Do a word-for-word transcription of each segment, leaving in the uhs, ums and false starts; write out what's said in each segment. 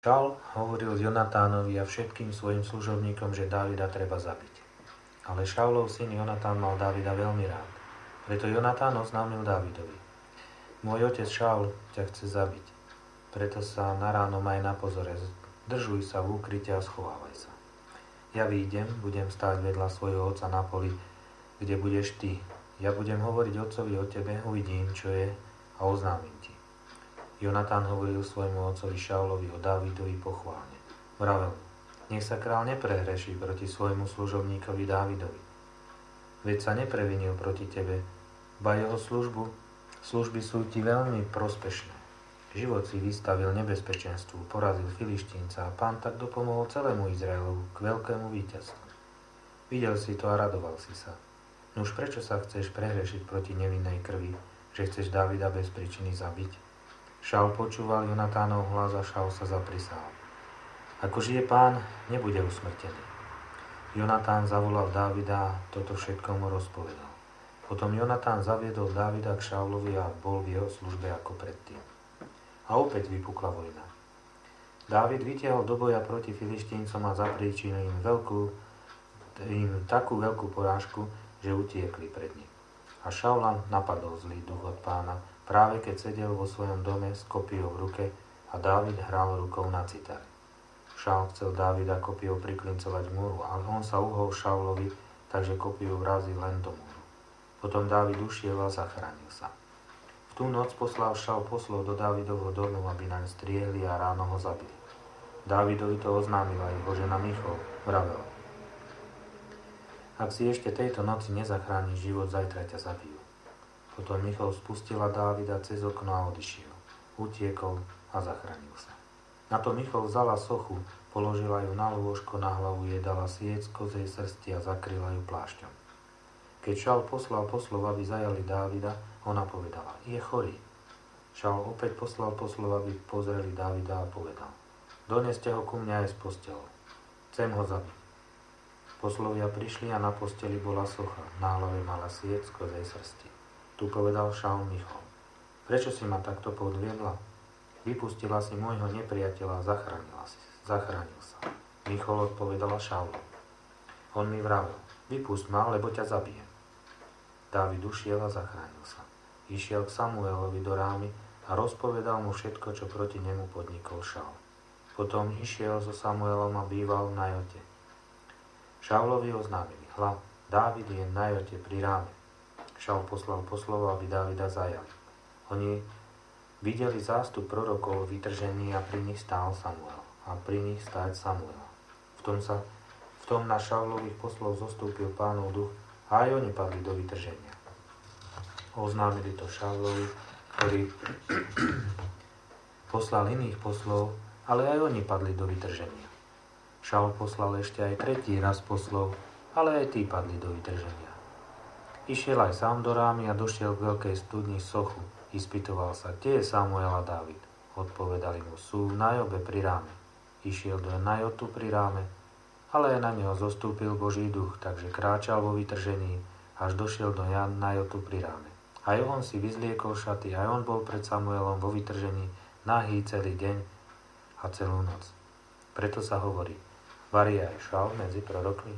Šaul hovoril Jonatánovi a všetkým svojim služobníkom, že Dávida treba zabiť. Ale Šaulov syn Jonatán mal Dávida veľmi rád. Preto Jonatán oznámil Dávidovi: Môj otec Šaul ťa chce zabiť. Preto sa na ráno maj na pozore. Držuj sa v úkryte a schovávaj sa. Ja výjdem, budem stáť vedľa svojho otca na poli, kde budeš ty. Ja budem hovoriť otcovi o tebe, uvidím, čo je a oznámim ti. Jonatán hovoril svojmu otcovi Šaulovi o Dávidovi pochválne. Vravel: Nech sa král neprehreší proti svojmu služobníkovi Dávidovi. Veď sa neprevinil proti tebe, ba jeho službu, služby sú ti veľmi prospešné. Život si vystavil nebezpečenstvu, porazil Filištínca a Pán tak dopomohol celému Izraelu k veľkému víťazstvu. Videl si to a radoval si sa. Nuž prečo sa chceš prehrešiť proti nevinnej krvi, že chceš Dávida bez príčiny zabiť? Šaul počúval Jonatánov hlas a Šaul sa zaprisál: Ako žije Pán, nebude usmrtený. Jonatán zavolal Dávida a toto všetko mu rozpovedal. Potom Jonatán zaviedol Dávida k Šaulovi a bol v jeho službe ako predtým. A opäť vypukla vojna. Dávid vytiahol do boja proti Filištíncom a zapríčinil im, veľkú, im takú veľkú porážku, že utiekli pred ním. A Šaula napadol zlý duch od Pána, práve keď sedel vo svojom dome s kopijou v ruke a Dávid hral rukou na citare. Šaul chcel Dávida kopijou priklincovať k múru, ale on sa uhol Šaulovi, takže kopiju vrazil len do múru. Potom Dávid ušiel a zachránil sa. V tú noc poslal Šaul poslov do Dávidovho domu, aby naň striehli a ráno ho zabili. Dávidovi to oznámila jeho žena Michol, vravel: Ak si ešte tejto noci nezachrániš život, zajtra ťa zabijú. Potom Michol spustila Dávida cez okno a odišiel. Utiekol a zachránil sa. Na to Michol vzala sochu, položila ju na lôžko, na hlavu jej dala siec kozej srsti a zakryla ju plášťom. Keď Šaul poslal poslov, aby zajali Dávida, ona povedala: Je chorý. Šaul opäť poslal poslov, aby pozreli Dávida a povedal: Doneste ho ku mňa aj z postelou. Chcem ho zabiť. Poslovia prišli a na posteli bola socha, na hlave mala siec kozej srsti. Tu povedal Šaul Michol: Prečo si ma takto podviedla? Vypustila si môjho nepriateľa a zachránila si, zachránil sa. Michol odpovedala Šaulu: On mi vravel: Vypust ma, lebo ťa zabijem. Dávid ušiel a zachránil sa. Išiel k Samuelovi do rámy a rozpovedal mu všetko, čo proti nemu podnikol Šaul. Potom išiel so Samuelom a býval v Najote. Šaulovi oznámili: Hľa, Dávid je v Najote pri ráme. Šaul poslal poslov, aby Dávida zajali. Oni videli zástup prorokov v vytržení a pri nich stál Samuel. A pri nich stáť Samuel. V tom, sa, v tom na Šaulových poslov zostúpil Pánov duch a aj oni padli do vytrženia. Oznámili to Šaulovi, ktorý poslal iných poslov, ale aj oni padli do vytrženia. Šaul poslal ešte aj tretí raz poslov, ale aj tí padli do vytrženia. Išiel aj sám do rámy a došiel k veľkej studni sochu. Ispytoval sa: Kde je Samuel a Dávid? Odpovedali mu: Sú v Najobe pri ráme. Išiel do Najotu pri ráme, ale aj na neho zostúpil Boží duch, takže kráčal vo vytržení, až došiel do Najotu pri ráme. Aj on si vyzliekol šaty, aj on bol pred Samuelom vo vytržení, nahý celý deň a celú noc. Preto sa hovorí: Varí aj Šaul medzi prorokmi.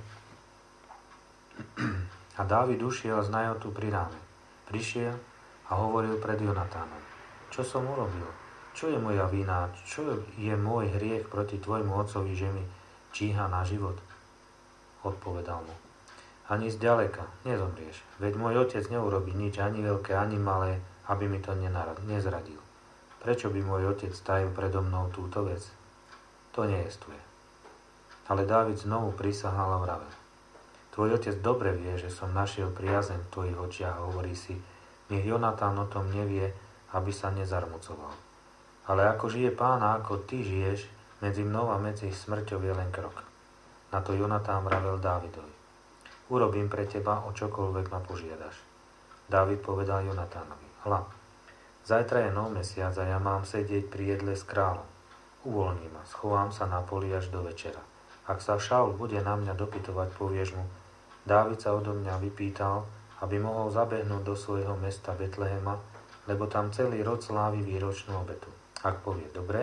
A Dávid ušiel z Najotu pri ráme. Prišiel a hovoril pred Jonatánom: Čo som urobil? Čo je moja vina? Čo je môj hriech proti tvojmu otcovi, že mi číha na život? Odpovedal mu: Ani zďaleka, nezomrieš. Veď môj otec neurobí nič, ani veľké, ani malé, aby mi to nezradil. Prečo by môj otec tajil predo mnou túto vec? To nejestvuje. Ale Dávid znovu prisahal a vravel: Tvoj otec dobre vie, že som našiel priazeň v tvojich očiach a hovorí si: Nech Jonatán o tom nevie, aby sa nezarmucoval. Ale ako žije Pán a ako ty žiješ, medzi mnou a medzi smrťou je len krok. Na to Jonatán vravel Dávidovi: Urobím pre teba, o čokoľvek ma požiadaš. Dávid povedal Jonatánovi: Hľa, zajtra je nov mesiac a ja mám sedieť pri jedle s kráľom. Uvoľní ma, schovám sa na poli až do večera. Ak sa Šaul bude na mňa dopytovať, povieš mu: Dávid sa odo mňa vypýtal, aby mohol zabehnúť do svojho mesta Betlehema, lebo tam celý rod slávi výročnú obetu. Ak povie: Dobre,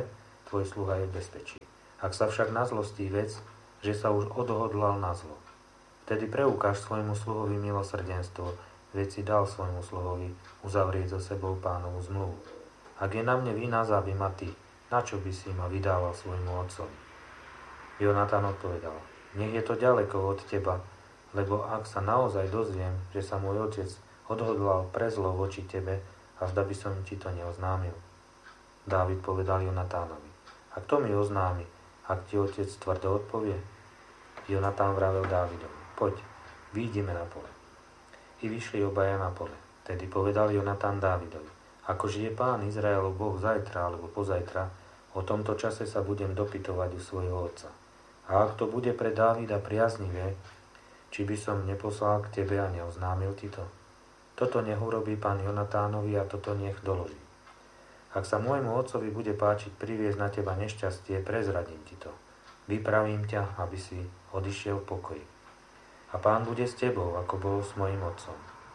tvoj sluha je v bezpečí. Ak sa však nazlostí vec, že sa už odhodlal na zlo, vtedy preukáž svojmu sluhovi milosrdenstvo, veď si dal svojmu sluhovi uzavrieť so sebou Pánovu zmluvu. Ak je na mne vina, zabij ma ty, na čo by si ma vydával svojmu otcovi? Jonatan odpovedal, nech je to ďaleko od teba, lebo ak sa naozaj dozviem, že sa môj otec odhodlal pre zlo voči tebe, až da by som ti to neoznámil. Dávid povedal Jonatánovi, a kto mi oznámi, ak ti otec tvrdo odpovie? Jonatán vravel Dávidovi, poď, výjdime na pole. I vyšli obaja na pole. Tedy povedal Jonatán Dávidovi, ako žije Pán Izraelov Boh zajtra alebo pozajtra, o tomto čase sa budem dopytovať u svojho otca. A ak to bude pre Dávida priaznivé, či by som neposlal k tebe a neoznámil ti to? Toto nech urobí pán Jonatánovi a toto nech doloží. Ak sa môjmu otcovi bude páčiť priviesť na teba nešťastie, prezradím ti to. Vypravím ťa, aby si odišiel v pokoji. A Pán bude s tebou, ako bol s mojim otcom.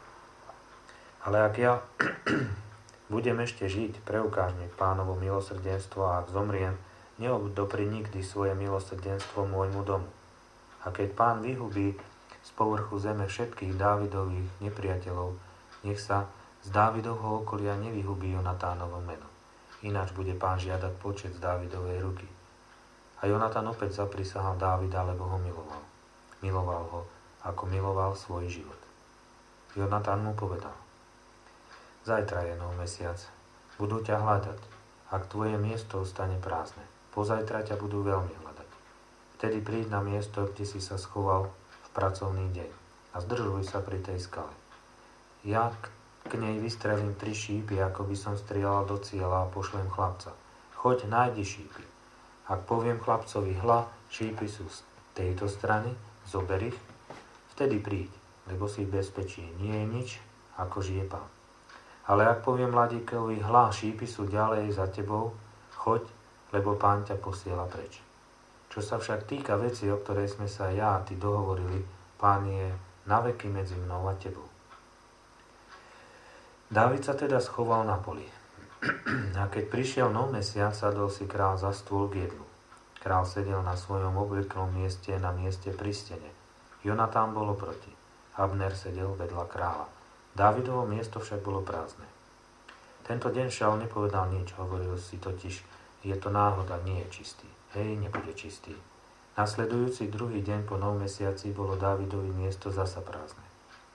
Ale ak ja budem ešte žiť, preukáž mi Pánovo milosrdenstvo a ak zomriem, neobdopri nikdy svoje milosrdenstvo môjmu domu. A keď Pán vyhubí z povrchu zeme všetkých Dávidových nepriateľov, nech sa z Dávidovho okolia nevyhubí Jonatánovo meno. Ináč bude Pán žiadať počet z Dávidovej ruky. A Jonatán opäť zaprisahal Dávida, lebo ho miloval. Miloval ho, ako miloval svoj život. Jonatán mu povedal, zajtra je nov mesiac, budú ťa hľadať, ak tvoje miesto ostane prázdne. Pozajtra ťa budú veľmi hľadať. Vtedy príď na miesto, kde si sa schoval v pracovný deň a zdržuj sa pri tej skale. Ja k nej vystrelím tri šípy, ako by som strieľal do cieľa a pošlem chlapca. Choď, nájdi šípy. Ak poviem chlapcovi, hľa, šípy sú z tejto strany, zober ich, vtedy príď, lebo si v bezpečí. Nie je nič, ako žije Pán. Ale ak poviem mladíkovi, hľa, šípy sú ďalej za tebou, choď, lebo Pán ťa posiela preč. Čo sa však týka veci, o ktorej sme sa ja a ty dohovorili, Pán je naveky medzi mnou a tebou. Dávid sa teda schoval na poli. A keď prišiel nov mesiac, sadol si král za stôl k jedlu. Král sedel na svojom obvyklom mieste, na mieste pri stene. Jonatán bol oproti. Abner sedel vedľa kráľa. Dávidovo miesto však bolo prázdne. Tento deň Šaul nepovedal nič, hovoril si totiž, je to náhoda, nie je čistý. Hej, nebude čistý. Nasledujúci druhý deň po nov mesiaci bolo Dávidovi miesto zasa prázdne.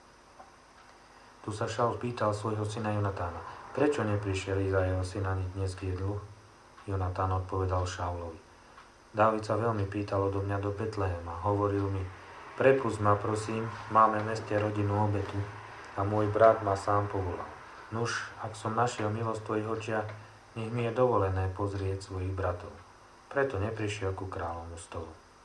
Tu sa Šaul pýtal svojho syna Jonatána, prečo neprišiel Izaijeho syn ani dnes k jedlu? Jonatán odpovedal Šaulovi, Dávid sa veľmi pýtal odo mňa do Betlehema, hovoril mi, prepusť ma prosím, máme v meste rodinnú obetu a môj brat ma sám povolal. Nuž, ak som našiel milosť v tvojich očiach, nech mi je dovolené pozrieť svojich bratov. Preto neprišiel ku kráľovmu stolu.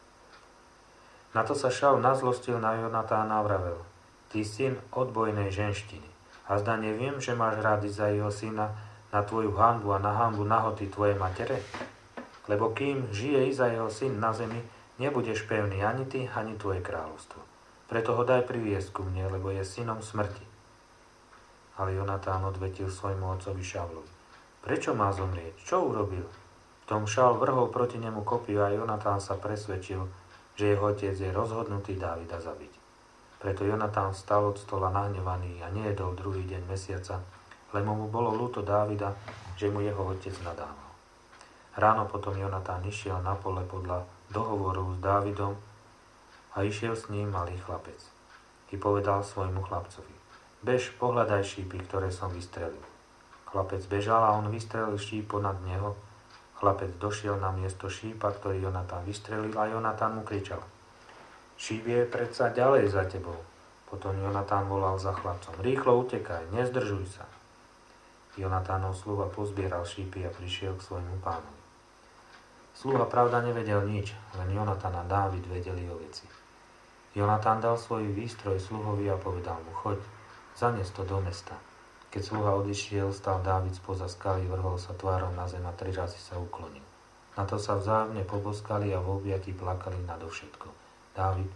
Na to sa Šaul nazlostil na Jonatána a vravel, ty syn odbojnej ženštiny. A zda neviem, že máš rád Izaiho syna na tvoju hanbu a na hanbu nahoty tvojej matere? Lebo kým žije Izaiho syn na zemi, nebudeš pevný ani ty, ani tvoje kráľovstvo. Preto ho daj priviesť ku mne, lebo je synom smrti. Ale Jonatán odvetil svojmu otcovi Šaulovi. Prečo má zomrieť? Čo urobil? V tom Šaul vrhol proti nemu kopiu a Jonatán sa presvedčil, že jeho otec je rozhodnutý Dávida zabiť. Preto Jonatán vstal od stola nahnevaný a nejedol druhý deň mesiaca, lebo mu bolo ľúto Dávida, že mu jeho otec nadával. Ráno potom Jonatán išiel na pole podľa dohovoru s Dávidom a išiel s ním malý chlapec. I povedal svojmu chlapcovi, bež, pohľadaj šípy, ktoré som vystrelil. Chlapec bežal a on vystrelil šíp ponad neho. Chlapec došiel na miesto šípa, ktorý Jonatán vystrelil a Jonatán mu kričal, šíp je predsa ďalej za tebou. Potom Jonatán volal za chlapcom, rýchlo utekaj, nezdržuj sa. Jonatánov sluha pozbieral šípy a prišiel k svojmu pánovi. Sluha pravda nevedel nič, len Jonatán a Dávid vedeli o veci. Jonatán dal svoj výstroj sluhovi a povedal mu, choď, zanes to do mesta. Keď sluha odišiel, stal Dávid spoza skaly, vrhol sa tvárom na zem a tri razy sa uklonil. Na to sa vzájomne poboskali a v objatí plakali nadovšetko. Dávid.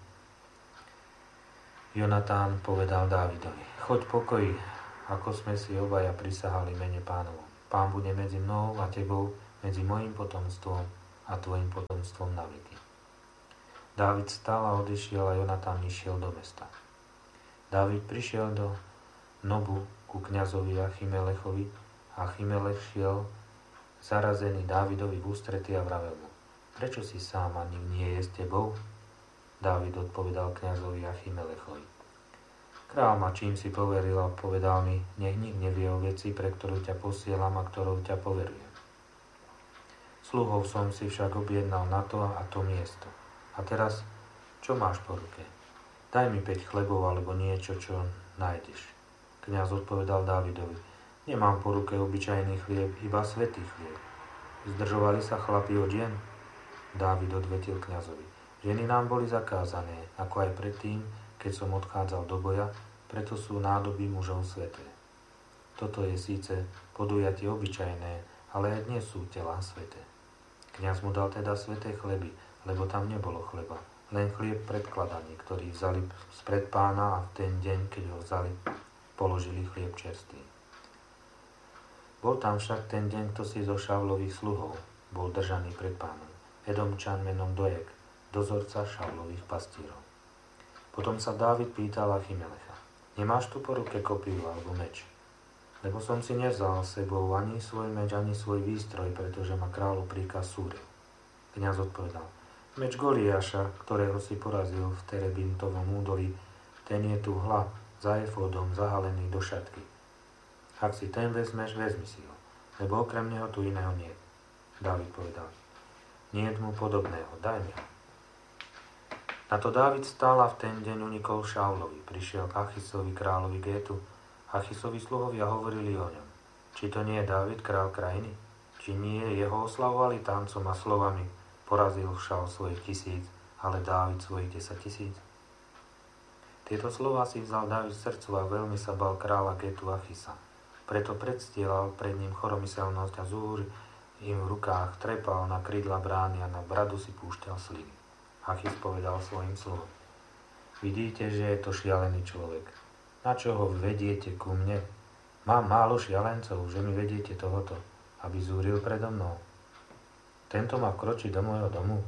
Jonatán povedal Dávidovi, choď pokoji, ako sme si obaja prisahali mene Pánovom. Pán bude medzi mnou a tebou, medzi mojím potomstvom a tvojim potomstvom na veky. Dávid stál a odišiel a Jonatán išiel do mesta. Dávid prišiel do Nobu ku kňazovi Achimelechovi a Achimelech šiel zarazený Dávidovi v ústrety a vravel mu: Prečo si sám a nik nie je s tebou? Dávid odpovedal kňazovi Achimelechovi: Král ma čím si poveril a povedal mi, nech nik nevie o veci, pre ktorú ťa posielam a ktorou ťa poverujem. Sluhov som si však objednal na to a to miesto. A teraz, čo máš po ruke? Daj mi päť chlebov alebo niečo, čo nájdeš. Kňaz odpovedal Dávidovi: Nemám po ruke obyčajný chlieb, iba svätý chlieb. Zdržovali sa chlapi od žien? Dávid odvetil kňazovi: Ženy nám boli zakázané, ako aj predtým, keď som odchádzal do boja, preto sú nádoby mužov sväté. Toto je síce podujatie obyčajné, ale aj dnes sú telá sväté. Kňaz mu dal teda sväté chleby, lebo tam nebolo chleba, len chlieb predkladaný, ktorý vzali spred pána a v ten deň, keď ho vzali, položili chlieb čerstvý. Bol tam však ten deň, kto si zo Šaulových sluhov bol držaný pred pánom, Edomčan menom Dojek, dozorca Šaulových pastírov. Potom sa Dávid pýtal Achimelecha: Nemáš tu po ruke kopiu alebo meč? Lebo som si nevzal s sebou ani svoj meč, ani svoj výstroj, pretože ma kráľov príkaz súdil. Kňaz odpovedal: Meč Goliáša, ktorého si porazil v Terebintovom údolí, ten je tu hla, za efódom, zahalený do šatky. Ak si ten vezmeš, vezmi si ho, lebo okrem neho tu iného nie. Dávid povedal: Nie je mu podobného, daj mi ho. Na to Dávid stál a v ten deň unikol Šaulovi. Prišiel k Achisovi kráľovi Gétu. Achisovi sluhovia hovorili o ňom: Či to nie je Dávid, kráľ krajiny? Či nie jeho oslavovali tancom a slovami: Porazil Šaul svojich tisíc, ale Dávid svojich desať tisíc? Tieto slová si vzal Dávid z srdcu a veľmi sa bal kráľa Gétu Achisa. Preto predstielal pred ním choromyselnosť a zúr im v rukách trepal na krídla brány a na bradu si púšťal slivy. Achis povedal svojim sluhom: Vidíte, že je to šialený človek. Na čo ho vediete ku mne? Mám málo šialencov, že mi vediete tohoto, aby zúril predo mnou. Tento má vkročiť do môjho domu.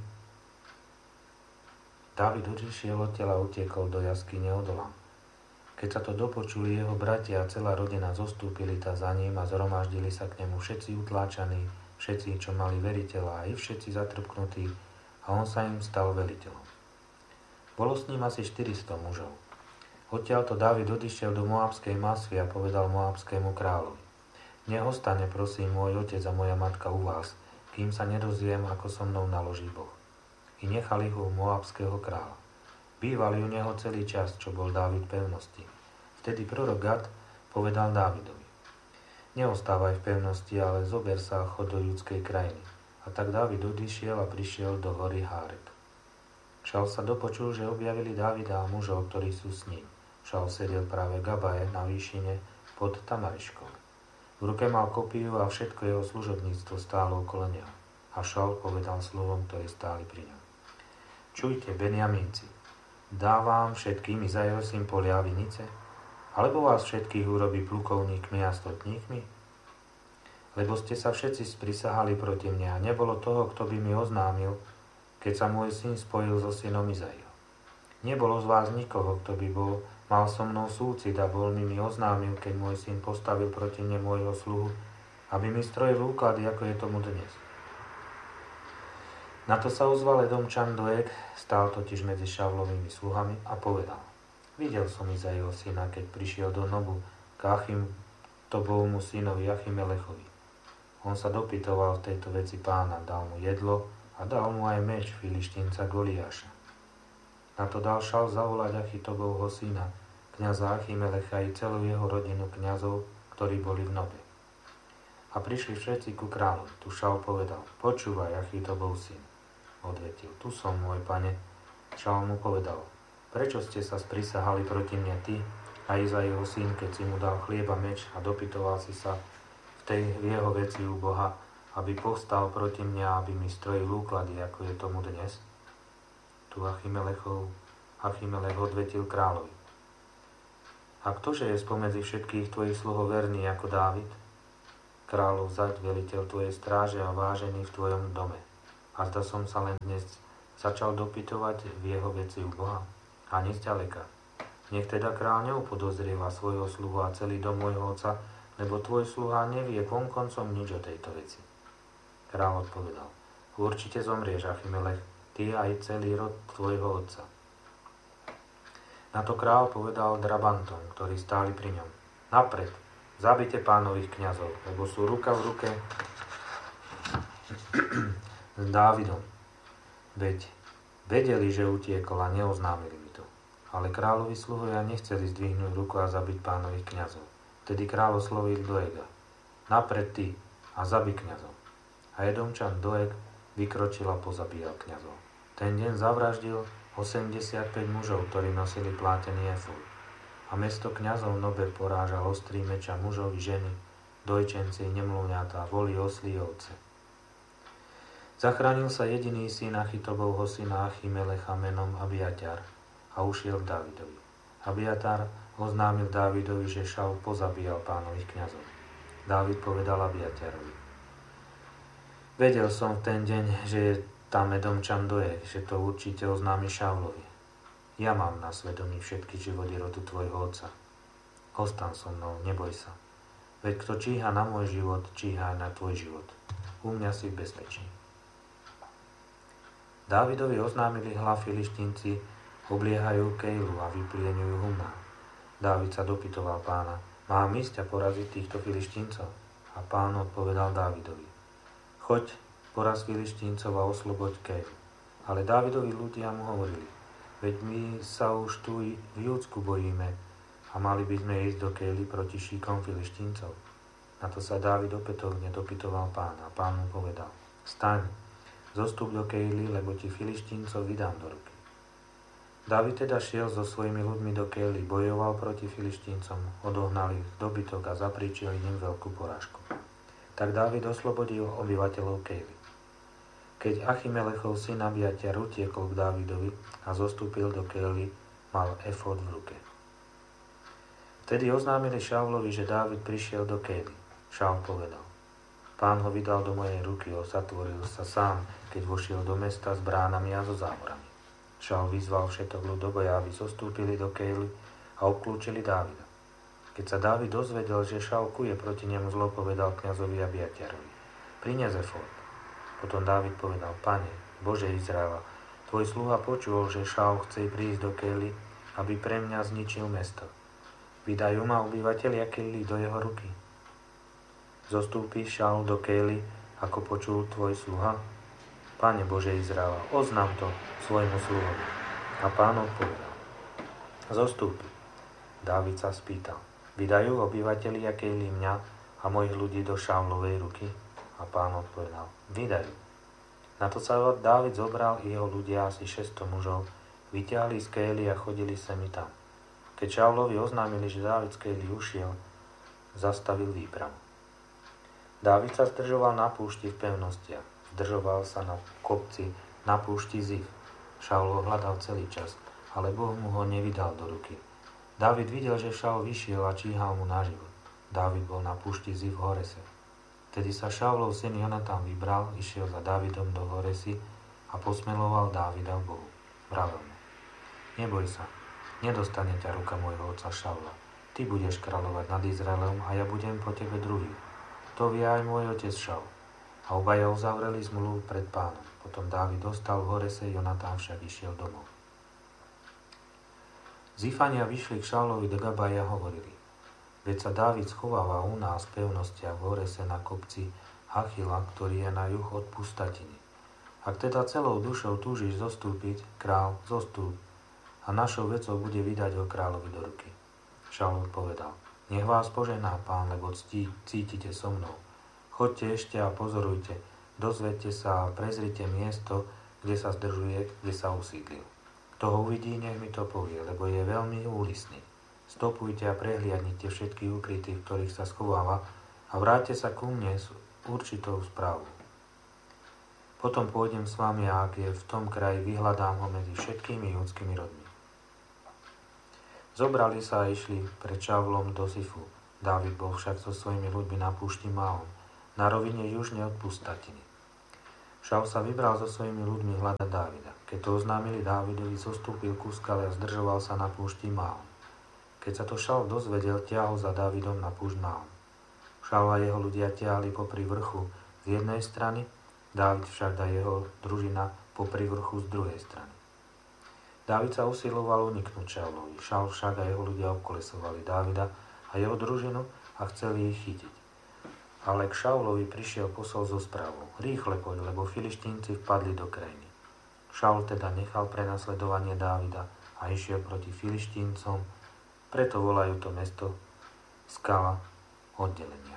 Dávid odišiel odtiaľ a utiekol do jaskyne Odolam. Keď sa to dopočuli, jeho bratia a celá rodina zostúpili tá za ním a zhromaždili sa k nemu všetci utláčaní, všetci, čo mali veriteľa, aj všetci zatrpknutí, a on sa im stal veliteľom. Bolo s ním asi štyristo mužov. Odtiaľto Dávid odišiel do Moabskej Masvy a povedal moabskému kráľovi: Nech ostane, prosím, môj otec a moja matka u vás, kým sa nedozviem, ako so mnou naloží Boh. I nechali ho u moabského kráľa. Bývali u neho celý čas, čo bol Dávid v pevnosti. Vtedy prorok Gad povedal Dávidovi: Neostávaj v pevnosti, ale zober sa a chod do judskej krajiny. A tak Dávid odišiel a prišiel do hory Hárek. Šaul sa dopočul, že objavili Dávida a mužov, ktorí sú s ním. Šaul sedel práve v Gabaje na výšine pod Tamariškou. V ruke mal kopiu a všetko jeho služobníctvo stálo okolo neho. A Šaul povedal slovom, ktorí stáli pri ňom: Čujte, Benjamínci, dávam všetkým Izajovým polia a vinice? Alebo vás všetkých urobí plukovníkmi a stotníkmi? Lebo ste sa všetci sprisahali proti mne a nebolo toho, kto by mi oznámil, keď sa môj syn spojil so synom Izaiom. Nebolo z vás nikoho, kto by bol, mal so mnou súcit a bol mi mi oznámil, keď môj syn postavil proti mne môjho sluhu, aby mi strojil úklady, ako je tomu dnes. Na to sa ozval Edomčan Dojek, stál totiž medzi Šaulovými sluhami a povedal: Videl som Izaiho syna, keď prišiel do Nobu k Achitobovmu synovi Achimelechovi. On sa dopytoval v tejto veci pána, dal mu jedlo a dal mu aj meč Filištínca Goliáša. Na to dal Šaul zavolať Achitobovho syna, kňaza Achimelecha i celú jeho rodinu kňazov, ktorí boli v Nobe. A prišli všetci ku kráľovi. Tu Šaul povedal: Počúvaj, Achitobov syn. Odvetil: Tu som, môj pane. Šaul mu povedal: Prečo ste sa sprisahali proti mne ty a Izaiho syn, keď si mu dal chlieb a meč a dopytoval si sa v tej jeho veci u Boha, aby povstal proti mne a aby mi strojil úklady, ako je tomu dnes? Tu Achimelechov, Achimelech odvetil kráľovi: A ktože je spomedzi všetkých tvojich sluhov verný ako Dávid? kráľov zať, veliteľ tvojej stráže a vážený v tvojom dome. A zda som sa len dnes začal dopytovať v jeho veci u Boha. Ani zďaleka. Nech teda kráľ neupodozrieva svojho sluhu a celý dom môjho otca, lebo tvoj sluha nevie vonkoncom nič o tejto veci. Kráľ odpovedal: Určite zomrieš, Achimelech, ty aj celý rod tvojho otca. Na to kráľ povedal drabantom, ktorí stáli pri ňom: Napred, zabite pánových kňazov, lebo sú ruka v ruke s Dávidom. Veď vedeli, že utiekol a neoznámili mi to. Ale kráľovi sluhovia nechceli zdvihnúť ruku a zabiť pánových kňazov. Vtedy kráľ oslovil Doega: Napred ty a zabij kňazov. A Edomčan Doeg vykročil a pozabíjal kňazov. Ten deň zavraždil osemdesiatpäť mužov, ktorí nosili plátený efód. A mesto kňazov Nobe porážal ostrý meč a mužovi, ženy, dojčenci, nemluvňatá, voli, oslí, ovce. Zachránil sa jediný syn Achitobovho syna Achimelecha menom Abiatar a ušiel k Dávidovi. Abiatar oznámil Dávidovi, že Šaul pozabíjal pánových kňazov. Dávid povedal Abiatarovi: Vedel som v ten deň, že je tam Edomčan Doeg, že to určite oznámi Šaulovi. Ja mám na svedomí všetky životy rodu tvojho otca. Ostan so mnou, neboj sa. Veď kto číha na môj život, číha aj na tvoj život. U mňa si v bezpečí. Dávidovi oznámili hla Filištínci, obliehajú Kejlu a vyplieňujú humná. Dávid sa dopytoval pána: Mám ísť a poraziť týchto Filištíncov? A pán odpovedal Dávidovi: Choď, poraz Filištíncov a osloboď Kejlu. Ale Dávidovi ľudia mu hovorili: Veď my sa už tu v Júdsku bojíme a mali by sme ísť do Kejly proti šíkom Filištíncov. Na to sa Dávid opätovne dopytoval pána a pán mu povedal: Staň, zostup do Kejly, lebo ti Filištíncov vydám do ruky. Dávid teda šiel so svojimi ľuďmi do Kejly, bojoval proti Filištíncom, odohnal ich dobytok a zapríčil im veľkú porážku. Tak Dávid oslobodil obyvateľov Kejly. Keď Achimelechov syn Abiatar utiekol k Dávidovi a zostúpil do Kejly, mal efód v ruke. Vtedy oznámili Šaulovi, že Dávid prišiel do Kejly. Šaul povedal: Pán ho vydal do mojej ruky, zatvoril sa sám, keď vošiel do mesta s bránami a so závorami. Šaul vyzval všetok ľud do boja, aby zostúpili do Kejly a obklúčili Dávida. Keď sa Dávid dozvedel, že Šaul kuje proti nemu, zlo povedal kňazovi Abiatarovi: Prinies efód. Potom Dávid povedal: Pane, Bože Izraela, tvoj sluha počul, že Šaul chce prísť do Kejly, aby pre mňa zničil mesto. Vydajú ma obyvatelia Kejly do jeho ruky. Zostúpi Šaul do Kejly, ako počul tvoj sluha? Pane Bože Izraela, oznám to svojmu sluhovi. A pán odpovedal: Zostúpi. Dávid sa spýtal: Vydajú obyvatelia Kejly mňa a mojich ľudí do Šaulovej ruky? A pán odpovedal: Vydajú. Na to sa Dávid zobral i jeho ľudia, asi šesťsto mužov, vyťahli z Kejly a chodili sem i tam. Keď Šaulovi oznámili, že Dávid z Kejly ušiel, zastavil výpravu. Dávid sa zdržoval na púšti v pevnostiach. Zdržoval sa na kopci na púšti Zif. Šaul ho hľadal celý čas, ale Boh mu ho nevydal do ruky. Dávid videl, že Šaul vyšiel a číhal mu na život. Dávid bol na púšti Zif v Horese. Vtedy sa Šaulov syn Jonatan vybral, išiel za Dávidom do Horesy a posmeloval Dávida v Bohu. Vravel mu: Neboj sa, nedostane ťa ruka môjho otca Šaula. Ty budeš kráľovať nad Izraelom a ja budem po tebe druhý. To vie aj môj otec Šaul. A obaja uzavreli zmluvu pred pánom. Potom Dávid dostal v Horese, Jonatán však išiel domov. Zifania vyšli k Šaulovi do Gabaja a hovorili: Veď sa Dávid schováva u nás v pevnostiach v Horese na kopci Achila, ktorý je na juh od pustatiny. Ak teda celou dušou túžiš zostúpiť, král, zostúp a našou vecou bude vydať ho kráľovi do ruky. Šaul povedal: Nech vás požená pán, lebo ctí, cítite so mnou. Choďte ešte a pozorujte, dozvedte sa a prezrite miesto, kde sa zdržuje, kde sa usídlil. Kto ho uvidí, nech mi to povie, lebo je veľmi úlisný. Stopujte a prehliadnite všetky ukryty, v ktorých sa schováva, a vráťte sa ku mne s určitou správou. Potom pôjdem s vami a ak je v tom kraji, vyhľadám ho medzi všetkými judskými rodmi. Zobrali sa a išli pred Šaulom do Zifu. Dávid bol však so svojimi ľuďmi na púšti Maon. na rovine južne od pustatiny. Šaul sa vybral so svojimi ľuďmi hľadať Dávida. Keď to oznámili Dávidovi, zostúpil ku skale a zdržoval sa na púšti Maón. Keď sa to Šaul dozvedel, ťahol za Dávidom na púšť Maón. Šaul a jeho ľudia ťahli popri vrchu z jednej strany, Dávid však a jeho družina popri vrchu z druhej strany. Dávid sa usiloval uniknúť Šaulovi. Šaul však a jeho ľudia obkolesovali Dávida a jeho družinu a chceli ich chytiť. Ale k Šaulovi prišiel posol so správou. Rýchle poď, lebo Filištínci vpadli do krajiny. Šaul teda nechal prenasledovanie Dávida a išiel proti Filištíncom, preto volajú to mesto Skala oddelenia.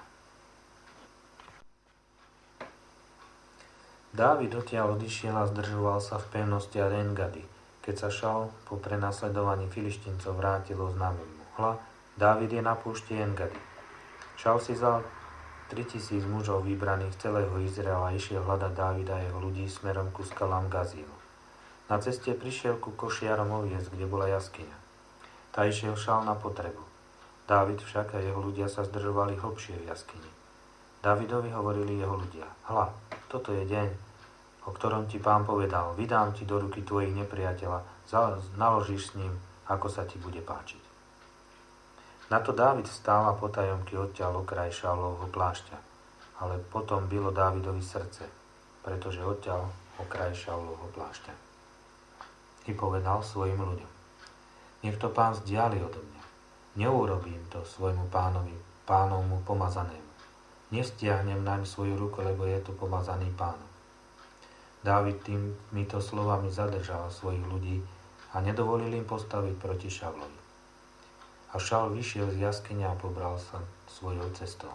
Dávid odtiaľ odišiel a zdržoval sa v pevnosti En-Gadi. Keď sa Šaul po prenasledovaní Filištíncov vrátil, oznámil mu: Hľa, Dávid je na púšti En-Gadi. Šaul si vzal tritisíc mužov vybraných celého Izraela a išiel hľadať Dávida a jeho ľudí smerom ku skalám Gazílu. Na ceste prišiel ku košiarom oviec, kde bola jaskyňa. Tá išiel Šaul na potrebu. Dávid však a jeho ľudia sa zdržovali hlbšie v jaskyni. Dávidovi hovorili jeho ľudia: Hľa, toto je deň, o ktorom ti Pán povedal: vydám ti do ruky tvojich nepriateľa, naložíš s ním, ako sa ti bude páčiť. Na to Dávid stál a potajomky odťal okraj Šaulovho plášťa, ale potom bylo Dávidovi srdce, pretože odťal okraj Šaulovho plášťa. I povedal svojim ľuďom: Nech to Pán vzdiali odo mňa. Neurobím to svojmu pánovi, pánovmu pomazanému. Nestiahnem naň svoju ruku, lebo je to pomazaný Pánom. Dávid týmito slovami zadržal svojich ľudí a nedovolil im postaviť proti Šaulovi. A Šaul vyšiel z jaskyne a pobral sa svojou cestou.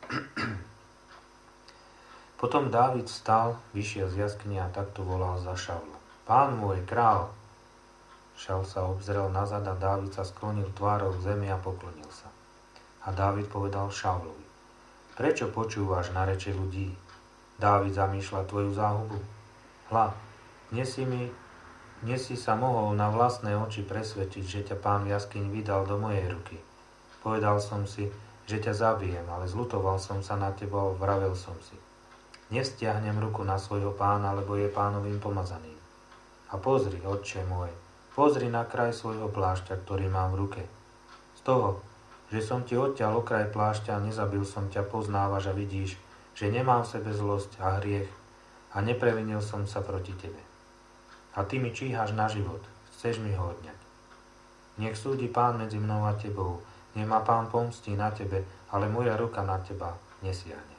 Potom Dávid vstal, vyšiel z jaskyne a takto volal za Šaulom: Pán môj, král! Šaul sa obzrel nazad a Dávid sa sklonil tvárou k zemi a poklonil sa. A Dávid povedal Šaulovi: Prečo počúvaš na reče ľudí? Dávid zamýšľa tvoju záhubu. Hľa, dnes si mi Dnes si sa mohol na vlastné oči presvedčiť, že ťa Pán v jaskyni vydal do mojej ruky. Povedal som si, že ťa zabijem, ale zľutoval som sa na teba a vravel som si: Nestiahnem ruku na svojho Pána, lebo je Pánovým pomazaným. A pozri, otče môj, pozri na kraj svojho plášťa, ktorý mám v ruke. Z toho, že som ti odťal okraj plášťa a nezabil som ťa, poznávaš a vidíš, že nemám v sebe zlosť a hriech a neprevinil som sa proti tebe. A ty mi číhaš na život, chceš mi ho odňať. Nech súdi Pán medzi mnou a tebou, nech ma Pán pomstí na tebe, ale moja ruka na teba nesiahne.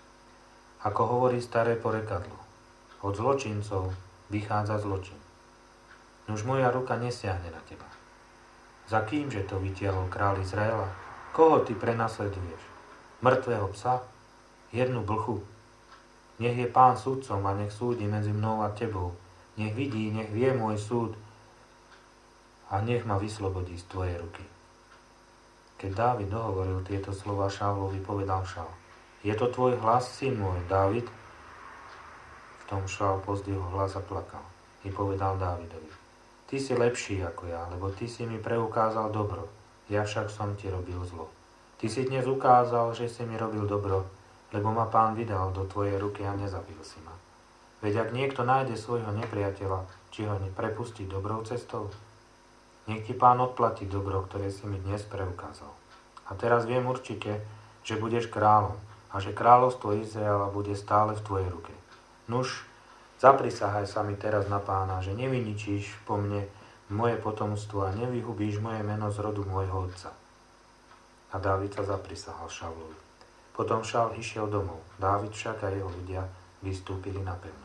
Ako hovorí staré porekadlo, od zločincov vychádza zločin. Nuž moja ruka nesiahne na teba. Za kýmže to vytiahol kráľ Izraela? Koho ty prenasleduješ? Mŕtvého psa? Jednu blchu? Nech je Pán sudcom a nech súdi medzi mnou a tebou. Nech vidí, nech vie môj súd a nech ma vyslobodí z tvojej ruky. Keď Dávid dohovoril tieto slova Šaulovi, povedal Šaul: Je to tvoj hlas, syn môj, Dávid? V tom Šaul pozdvihol hlas a plakal. I povedal Dávidovi: Ty si lepší ako ja, lebo ty si mi preukázal dobro, ja však som ti robil zlo. Ty si dnes ukázal, že si mi robil dobro, lebo ma Pán vydal do tvojej ruky a nezabil si ma. Veď ak niekto nájde svojho nepriateľa, či ho neprepustí dobrou cestou, nech ti Pán odplatí dobro, ktoré si mi dnes preukázal. A teraz viem určite, že budeš kráľom a že kráľovstvo Izraela bude stále v tvojej ruke. Nuž, zaprisahaj sa mi teraz na Pána, že nevyničíš po mne moje potomstvo a nevyhubíš moje meno z rodu môjho otca. A Dávid sa zaprisahal Šaulovi. Potom Šaul išiel domov, Dávid však a jeho ľudia vystúpili na pevnosť.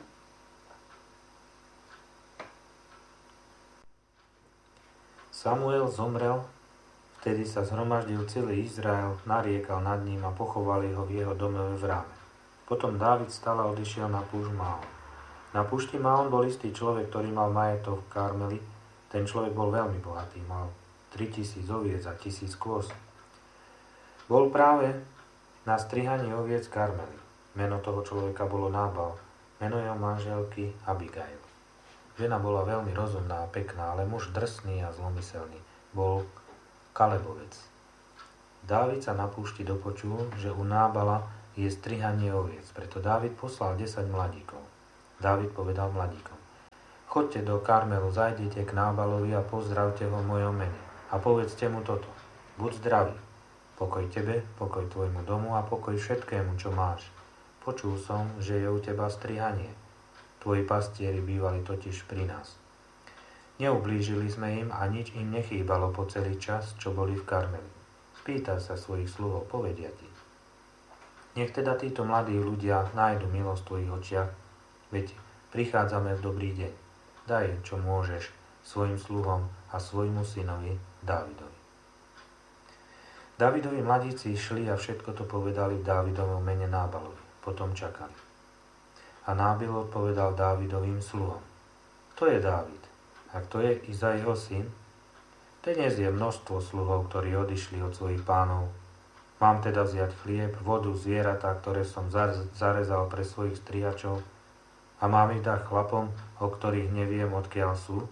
Samuel zomrel, vtedy sa zhromaždil celý Izrael, nariekal nad ním a pochovali ho v jeho dome v Ráme. Potom Dávid stal a odišiel na púšť Maón. Na púšti Maón bol istý človek, ktorý mal majetok v Karmeli. Ten človek bol veľmi bohatý, mal tritisíc oviec a tisíc kôz. Bol práve na strihaní oviec Karmeli. Meno toho človeka bolo Nábal, meno jeho manželky Abigail. Žena bola veľmi rozumná a pekná, ale muž drsný a zlomyselný. Bol Kalebovec. Dávid sa na púšti dopočul, že u Nábala je strihanie oviec. Preto Dávid poslal desať mladíkov. Dávid povedal mladíkom: Choďte do Karmelu, zajdete k Nábalovi a pozdravte ho v mojom mene. A povedzte mu toto: Buď zdravý, pokoj tebe, pokoj tvojmu domu a pokoj všetkému, čo máš. Počul som, že je u teba strihanie. Tvoji pastieri bývali totiž pri nás. Neublížili sme im a nič im nechýbalo po celý čas, čo boli v Karmeli. Spýtaj sa svojich sluhov, povedia ti. Nech teda títo mladí ľudia nájdu milosť v tvojich očiach, veď prichádzame v dobrý deň. Daj, čo môžeš, svojim sluhom a svojmu synovi Dávidovi. Dávidovi mladíci šli a všetko to povedali v Dávidovom mene Nábalovi. Potom čakali. A Nábil odpovedal Dávidovým sluhom: Kto je Dávid? A kto je Izaiho syn? Dnes je množstvo sluhov, ktorí odišli od svojich pánov. Mám teda vziať chlieb, vodu, zvieratá, ktoré som zarezal pre svojich strihačov, a mám ich dať chlapom, o ktorých neviem, odkiaľ sú?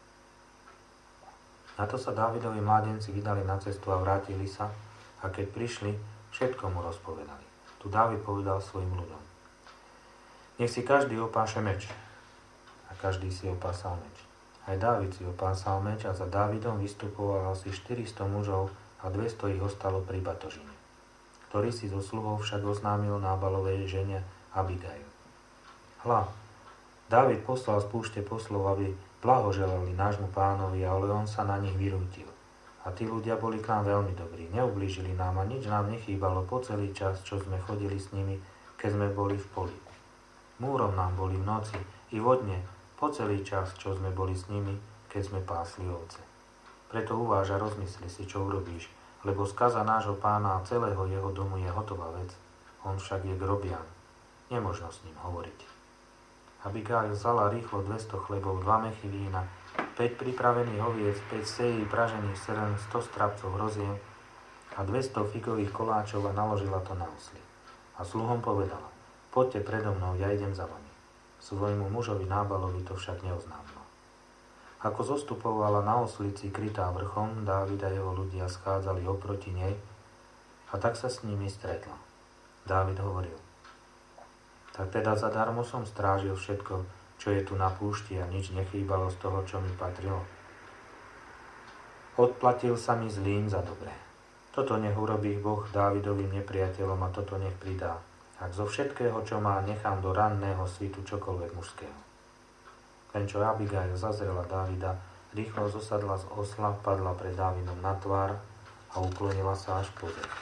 Na to sa Dávidovi mládenci vydali na cestu a vrátili sa, a keď prišli, všetko mu rozpovedali. Tu Dávid povedal svojim ľuďom: Nech si každý opáše meč. A každý si opásal meč. Aj Dávid si opásal meč a za Dávidom vystupovalo asi štyristo mužov a dvesto ich ostalo pri batožine, ktorý si zo sluhov však oznámil Nábalovej žene Abigail. Hľa, Dávid poslal z púšte poslov, aby blahoželali nášmu pánovi, ale on sa na nich vyrútil. A tí ľudia boli k nám veľmi dobrí, neublížili nám a nič nám nechýbalo po celý čas, čo sme chodili s nimi, keď sme boli v poli. Múrom nám boli v noci i vodne po celý čas, čo sme boli s nimi, keď sme pásli ovce. Preto uváž a rozmysli si, čo urobíš, lebo skaza nášho pána a celého jeho domu je hotová vec. On však je grobian. Nemožno s ním hovoriť. Abigail vzala rýchlo dvesto chlebov, dva mechy vína, päť pripravených oviec, päť sejí pražených srn, sto strapcov hrozien a dvesto figových koláčov a naložila to na osly. A sluhom povedala: Poďte predo mnou, ja idem za vami. Svojmu mužovi Nábalovi to však neoznámila. Ako zostupovala na oslici krytá vrchom, Dávid a jeho ľudia schádzali oproti nej a tak sa s nimi stretla. Dávid hovoril: Tak teda zadarmo som strážil všetko, čo je tu na púšti a nič nechýbalo z toho, čo mi patrilo. Odplatil sa mi zlým za dobré. Toto nech urobí Boh Dávidovým nepriateľom a toto nech pridá, ak zo všetkého, čo má, nechám do ranného svitu čokoľvek mužského. Len čo Abigail zazrela Dávida, rýchlo zosadla z osla, padla pred Dávidom na tvár a uklonila sa až po zem.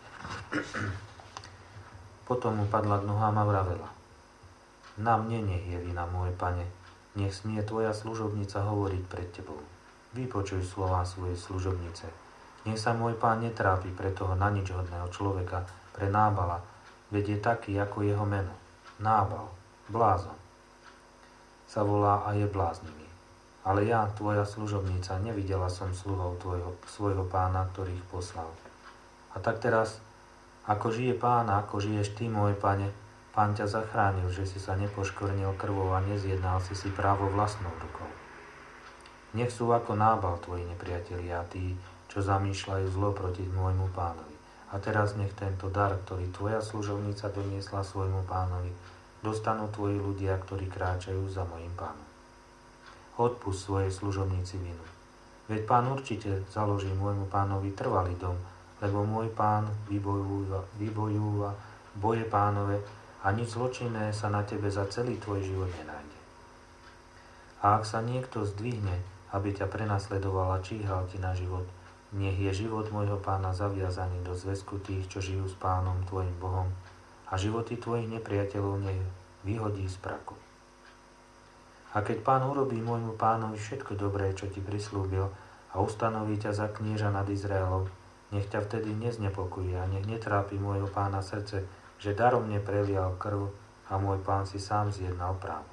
Potom mu padla k nohám a vravela: Na mne nech je vina, môj pane, nech smie tvoja služobnica hovoriť pred tebou. Vypočuj slová svojej služobnice. Nech sa môj pán netrápi pre toho na nič hodného človeka, pre Nábala, veď je taký ako jeho meno. Nábal, blázon, sa volá a je bláznivý. Ale ja, tvoja služobnica, nevidela som sluhov tvojho, svojho pána, ktorých poslal. A tak teraz, ako žije pán, ako žiješ ty, môj pane, Pán ťa zachránil, že si sa nepoškvrnil krvou a nezjednal si si právo vlastnou rukou. Nech sú ako Nábal tvoji nepriatelia a tí, čo zamýšľajú zlo proti môjmu pánovi. A teraz nech tento dar, ktorý tvoja služovnica doniesla svojmu pánovi, dostanú tvoji ľudia, ktorí kráčajú za mojim pánom. Odpusť svojej služovnici vinu. Veď pán určite založí môjmu pánovi trvalý dom, lebo môj pán vybojúva, vybojúva boje pánove, a nič zločinné sa na tebe za celý tvoj život nenájde. A ak sa niekto zdvihne, aby ťa prenasledoval a číhal ti na život, nech je život môjho pána zaviazaný do zväzku tých, čo žijú s pánom tvojim Bohom, a životy tvojich nepriateľov nech vyhodí z praku. A keď pán urobí môjmu pánovi všetko dobré, čo ti prislúbil, a ustanoví ťa za knieža nad Izraelom, nech ťa vtedy neznepokojuje a nech netrápi môjho pána srdce, že darom neprelial krv a môj pán si sám zjednal právo.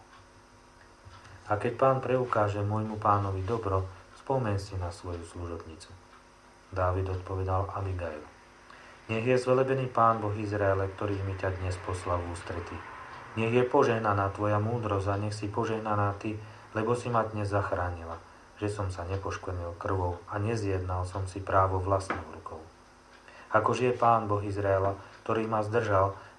A keď pán preukáže môjmu pánovi dobro, spomeň si na svoju služobnicu. Dávid odpovedal Abigail: Nech je zvelebený pán Boh Izraele, ktorý mi ťa dnes poslal v ústrety. Nech je požehnaná tvoja múdrosť a nech si požehnaná ty, lebo si ma dnes zachránila, že som sa nepoškvrnil krvou a nezjednal som si právo vlastnou rukou. Ako žije pán Boh Izraela, ktorý ma zdržal,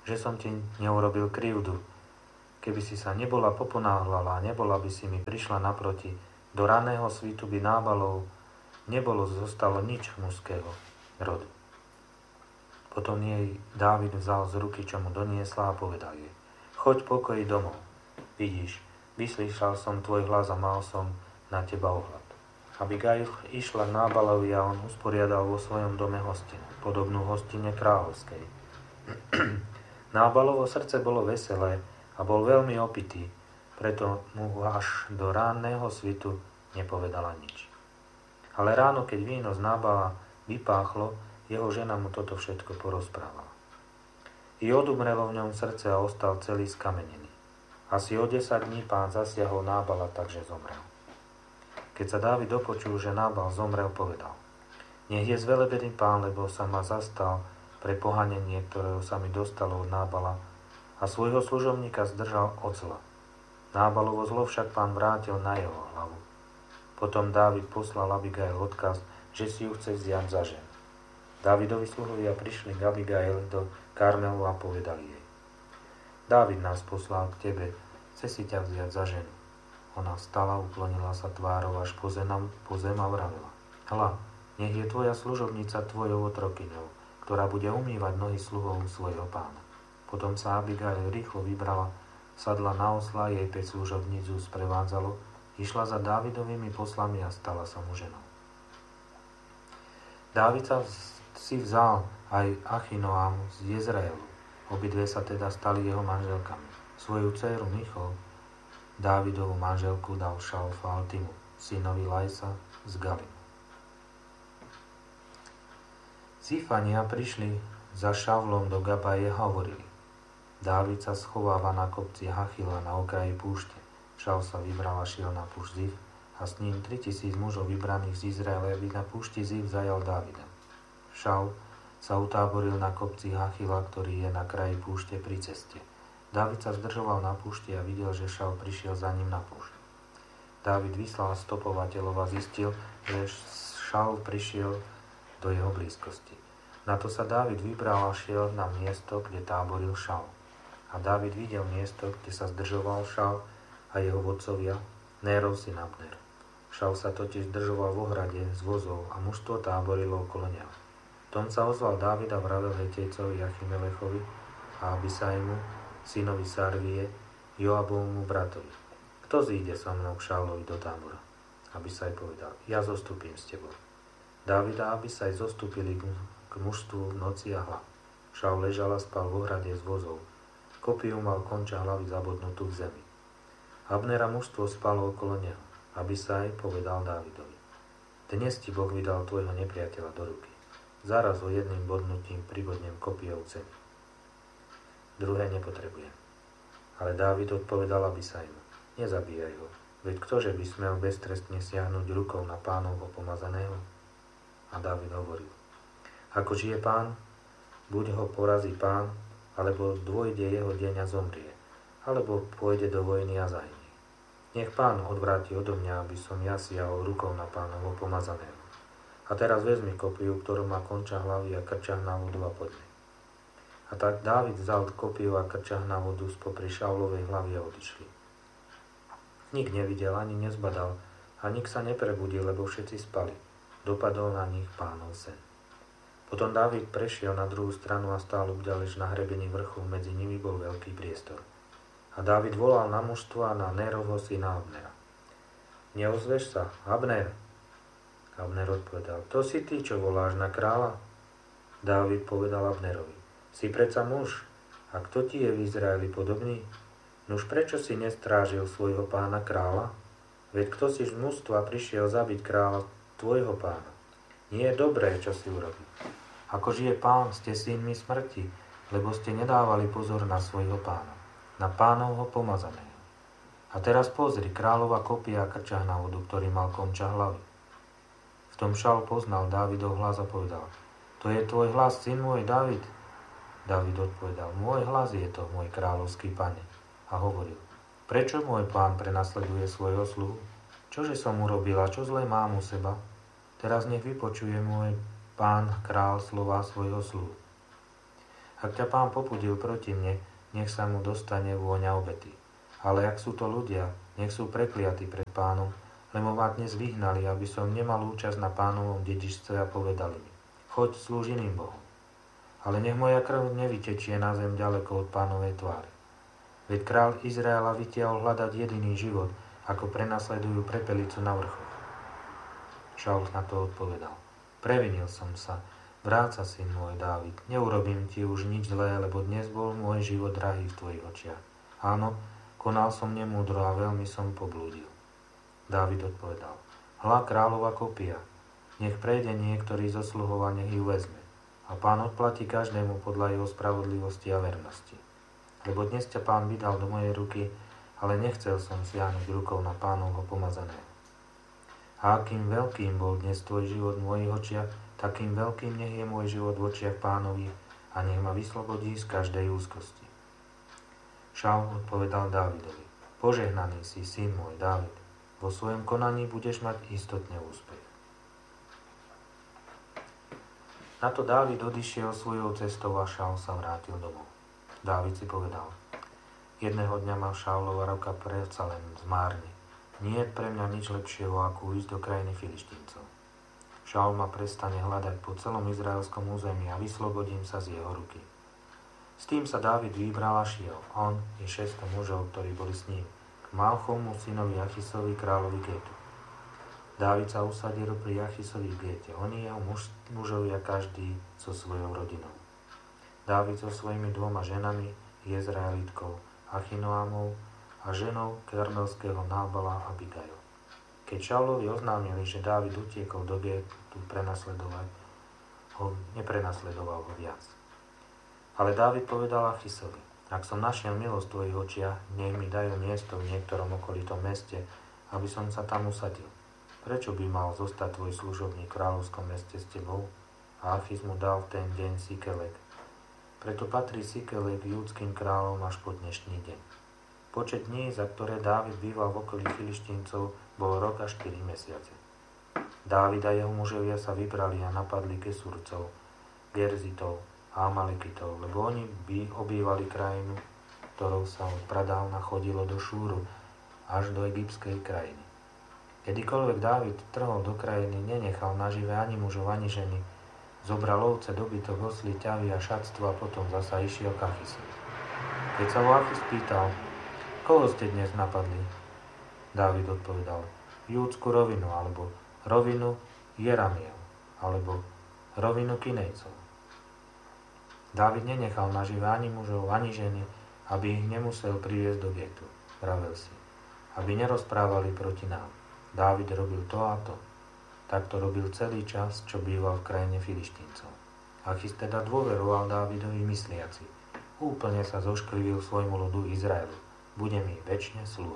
že som ti neurobil krivdu. Keby si sa nebola poponáhľala a nebola by si mi prišla naproti, do raného svitu by Nábalov nebolo zostalo nič mužského rodu. Potom jej Dávid vzal z ruky, čo mu doniesla a povedal jej: Choď pokoji domov. Vidíš, vyslýšal som tvoj hlas a mal som na teba ohľad. Abigail išla k Nábalovi a on usporiadal vo svojom dome hostinu, podobnú hostine kráľovskej. Nábalovo srdce bolo veselé a bol veľmi opitý, preto mu až do ránneho svitu nepovedala nič. Ale ráno, keď víno z Nábala vypáchlo, jeho žena mu toto všetko porozprávala. I odumrelo v ňom srdce a ostal celý skamenený. Asi o desať dní Pán zasiahol Nábala, takže zomrel. Keď sa Dávid dopočul, že Nábal zomrel, povedal: Nech je zvelebený Pán, lebo sa ma zastal pre pohanenie, ktorého sa mi dostalo od Nábala, a svojho služobníka zdržal od zla. Nábalovo zlo však Pán vrátil na jeho hlavu. Potom Dávid poslal Abigail odkaz, že si ju chce vziať za ženu. Dávidovi sluhovia prišli k Abigail do Karmelu a povedali jej: Dávid nás poslal k tebe, chce si ťa vziať za ženu. Ona vstala, uklonila sa tvárou až po zem, po zem a vravela: Hľa, nech je tvoja služobnica tvojou otrokyňou, ktorá bude umývať nohy sluhov svojho pána. Potom sa Abigail rýchlo vybrala, sadla na osla, jej päť služobníc ju sprevádzalo, išla za Dávidovými poslami a stala sa mu ženou. Dávid sa si vzal aj Achinoam z Jezraelu. Obidve sa teda stali jeho manželkami. Svoju dcéru Michol, Dávidovú manželku, dal Šalfaltimu, synovi Lajsa z Galimu. Zífania prišli za Šavlom do Gabaje a hovorili: Dávid sa schováva na kopci Hachila na okraji púšte. Šaul sa vybral a šiel na púšť Zif a s ním tritisíc mužov vybraných z Izraela, aby na púšti Zif zajal Dávida. Šaul sa utáboril na kopci Hachila, ktorý je na kraji púšte pri ceste. Dávid sa zdržoval na púšti a videl, že Šaul prišiel za ním na púšť. Dávid vyslal stopovateľov a zistil, že Šaul prišiel do jeho blízkosti. Na to sa Dávid vybral a šiel na miesto, kde táboril Šaul. A Dávid videl miesto, kde sa zdržoval Šaul a jeho vodcovia, Nérov syn Abner. Šaul sa totiž zdržoval v ohrade z vozov a mužstvo táborilo okolo neho. Tom sa ozval Dávid a vravel Hetejcovi Achimelechovi a Abisaimu, synovi Sarvie, Joabovmu bratovi: Kto zíde so mnou k Šaulovi do tábora? Abisaj povedal: Ja zostúpim s tebou. Dávid a Abisaj zostúpili k mužstvu v noci a hľa. Šaul ležal a spal v ohrade z vozov. Kopiu mal konča hlavy zabodnutú v zemi. Abnera mužstvo spalo okolo neho. Abisaj povedal Dávidovi: Dnes ti Boh vydal tvojho nepriateľa do ruky. Zaraz ho jedným bodnutím pribodnem kopijou v zemi. Druhé nepotrebujem. Ale Dávid odpovedal Abisajmu: Nezabíjaj ho, veď ktože by smel beztrestne siahnuť rukou na Pánovho pomazaného? A Dávid hovoril: Ako žije Pán, buď ho porazí Pán, alebo dôjde jeho deň a zomrie, alebo pôjde do vojny a zahynie. Nech Pán odvráti odo mňa, aby som ja siahol rukou na Pánovho pomazaného. A teraz vezmi kopiu, ktorú má konča hlavy a krčah na vodu a poďme. A tak Dávid vzal kopiu a krčah na vodu spopri Šaulovej hlavy a odišli. Nik nevidel ani nezbadal a nik sa neprebudil, lebo všetci spali. Dopadol na nich Pánov sen. Potom Dávid prešiel na druhú stranu a stál obďaleč na hrebení vrchu, medzi nimi bol veľký priestor. A Dávid volal na mužstvo a na Nérovho syna Abnera: Neozveš sa, Abner? Abner odpovedal: To si ty, čo voláš na kráľa? Dávid povedal Abnerovi: Si predsa muž, a kto ti je v Izraeli podobný? Nuž prečo si nestrážil svojho pána kráľa? Veď kto si z mužstva prišiel zabiť kráľa tvojho pána? Nie je dobré, čo si urobil. Ako žije Pán, ste synmi smrti, lebo ste nedávali pozor na svojho pána, na Pánovho pomazaného. A teraz pozri, kráľova kopia a krčah na vodu, ktorý mal konča hlavy. V tom Šaul poznal Dávidov hlas a povedal: To je tvoj hlas, syn môj Dávid? Dávid odpovedal: Môj hlas je to, môj kráľovský pane. A hovoril: Prečo môj pán prenasleduje svojho sluhu? Čože som urobil a čo zlé mám u seba? Teraz nech vypočuje môj pán král slova svojho sluhu. Ak ťa Pán popudil proti mne, nech sa mu dostane vôňa obety. Ale ak sú to ľudia, nech sú prekliatí pred Pánom, lebo ma dnes vyhnali, aby som nemal účasť na Pánovom dedičstve a povedali mi: choď slúž iným Bohom. Ale nech moja krv nevytečie na zem ďaleko od Pánovej tváre. Veď kráľ Izraela vytiahol hľadať jediný život, ako prenasledujú prepelicu na vrchoch. Šaul na to odpovedal: previnil som sa, vráť sa, syn môj Dávid, neurobím ti už nič zlé, lebo dnes bol môj život drahý v tvojich očiach. Áno, konal som nemúdro a veľmi som poblúdil. Dávid odpovedal: hľa, kráľova kopia, nech prejde niektorý zo sluhov a nech ju vezme. A Pán odplatí každému podľa jeho spravodlivosti a vernosti. Lebo dnes ťa Pán vydal do mojej ruky, ale nechcel som siahnuť rukou na Pánovho pomazaného. A akým veľkým bol dnes tvoj život v mojich očiach, takým veľkým nech je môj život v očiach Pánovi a nech ma vyslobodí z každej úzkosti. Šaul odpovedal Dávidovi: požehnaný si, syn môj Dávid, vo svojom konaní budeš mať istotne úspech. Na to Dávid odišiel svojou cestou a Šaul sa vrátil domov. Dávid si povedal: jedného dňa ma Šaulova ruka predsa len zmárni. Nie je pre mňa nič lepšieho, ako ísť do krajiny Filištíncov. Šaul ma prestane hľadať po celom izraelskom území a vyslobodím sa z jeho ruky. S tým sa Dávid vybral a šiel, on i šesťsto mužov, ktorí boli s ním, k Malchomu, synovi Achisovi, kráľovi Gétu. Dávid sa usadil pri Achisovi v Géte, oni jeho muž, mužovia každý so svojou rodinou. Dávid so svojimi dvoma ženami, Jezraelitkou Achinoámou a ženou karmelského Nábala Abigail. Keď Šaulovi oznámili, že Dávid utiekol do Gétu prenasledovať, ho neprenasledoval ho viac. Ale Dávid povedal Achisovi: ak som našiel milosť v tvojich očiach, nech mi dajú miesto v niektorom okolitom meste, aby som sa tam usadil. Prečo by mal zostať tvoj služobník v kráľovskom meste s tebou? A Achis mu dal v ten deň Sikelek. Preto patrí Sikelek judským kráľom až po dnešný deň. Počet dní, za ktoré Dávid býval v okolí Filištíncov, bol rok a štyri mesiace. Dávid a jeho mužovia sa vybrali a napadli Kesurcov, Gerzitov a Amalekitov, lebo oni by obývali krajinu, ktorou sa od pradávna chodilo do Šúru až do egyptskej krajiny. Kedykoľvek Dávid trhol do krajiny, nenechal nažive ani mužov, ani ženy. Zobral ovce, dobytok, osly, ťavy a šatstvo a potom zasa išiel k Achisovi. Keď sa ho Achis pýtal: koho ste dnes napadli? Dávid odpovedal: Júdsku rovinu, alebo rovinu Jeramiel, alebo rovinu Kinejcov. Dávid nenechal nažive ani mužov, ani ženy, aby ich nemusel priviesť do Gétu. Vravel si: aby nerozprávali proti nám. Dávid robil to a to. Takto robil celý čas, čo býval v krajine Filištíncov. Achis teda dôveroval Dávidovi mysliaci: úplne sa zošklivil svojmu ľudu Izraelu. Bude mi večne sluhom.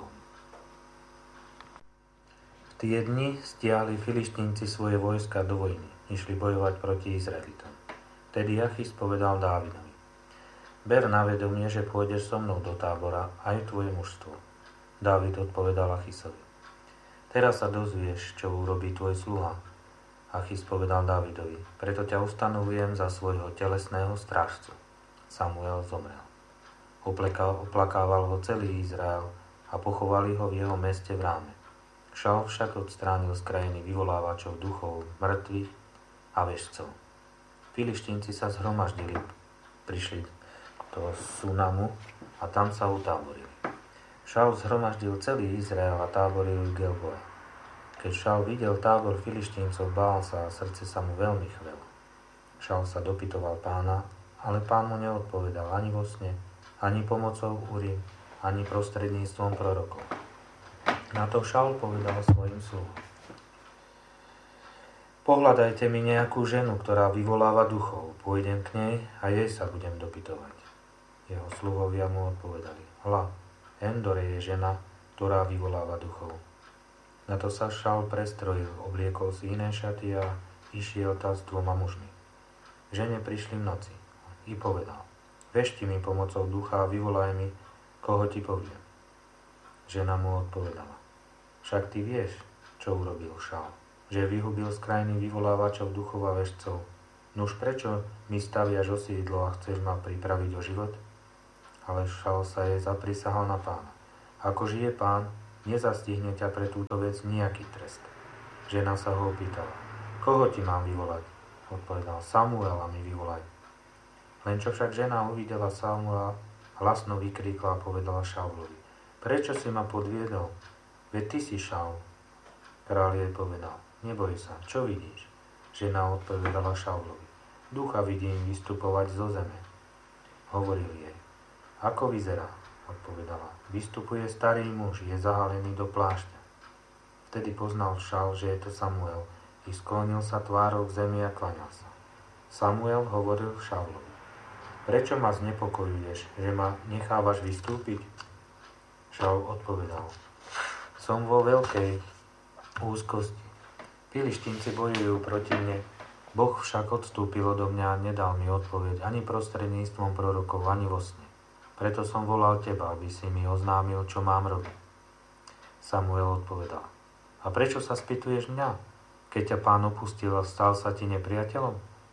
V tie dni stiahli Filištínci svoje vojska do vojny. Išli bojovať proti Izraelitom. Tedy Achis povedal Dávidovi: ber na vedomie, že pôjdeš so mnou do tábora, aj tvoje mužstvo. Dávid odpovedal Achisovi: teraz sa dozvieš, čo urobí tvoj sluha. Achis povedal Dávidovi: preto ťa ustanovujem za svojho telesného strážcu. Samuel zomrel. Oplakával ho celý Izrael a pochovali ho v jeho meste v Ráme. Šaul však odstránil z krajiny vyvolávačov duchov, mŕtvych a vešcov. Filištínci sa zhromaždili, prišli do Sunamu a tam sa utáborili. Šaul zhromaždil celý Izrael a táboril v Gilboe. Keď Šaul videl tábor Filištíncov, bál sa a srdce sa mu veľmi chvelo. Šaul sa dopytoval Pána, ale Pán mu neodpovedal ani vo sne, ani pomocou Urim, ani prostredníctvom prorokov. Na to Šaul povedal svojim sluhom: pohľadajte mi nejakú ženu, ktorá vyvoláva duchov. Pôjdem k nej a jej sa budem dopytovať. Jeho sluhovia mu odpovedali: hľa, Endore je žena, ktorá vyvoláva duchov. Na to sa Šaul prestrojil, obliekol si iné šaty a išiel tá s dvoma mužmi. Žene prišli v noci i povedal: vešti mi pomocou ducha a vyvolaj mi, koho ti poviem. Žena mu odpovedala: však ty vieš, čo urobil Šaul, že vyhubil z krajiny vyvolávačov duchov a vešcov. Nuž prečo mi staviaš o sídlo a chceš ma pripraviť o život? Ale Šaul sa jej zaprisahal na Pána. Ako žije Pán, nezastihne ťa pre túto vec nejaký trest. Žena sa ho opýtala. Koho ti mám vyvolať? Odpovedal, Samuela mi vyvolaj. Len čo však žena uvidela Samuela, hlasno vykríkla a povedala Šaulovi. Prečo si ma podviedol? Veď ty si Šaul. Kráľ jej povedal. Neboj sa, čo vidíš? Žena odpovedala Šaulovi. Ducha vidím vystupovať zo zeme. Hovoril jej. Ako vyzerá? Odpovedala. Vystupuje starý muž, je zahalený do plášťa. Vtedy poznal Šaul, že je to Samuel, i sklonil sa tvárou k zemi a klaňal sa. Samuel hovoril Šaulovi. Prečo ma znepokojuješ, že ma nechávaš vystúpiť? Šaul odpovedal. Som vo veľkej úzkosti. Filištínci bojujú proti mne. Boh však odstúpil odo mňa a nedal mi odpoveď ani prostredníctvom prorokov, ani vo sne. Preto som volal teba, aby si mi oznámil, čo mám robiť. Samuel odpovedal. A prečo sa spýtuješ mňa? Keď ťa Pán opustil a stal sa ti nepriateľom?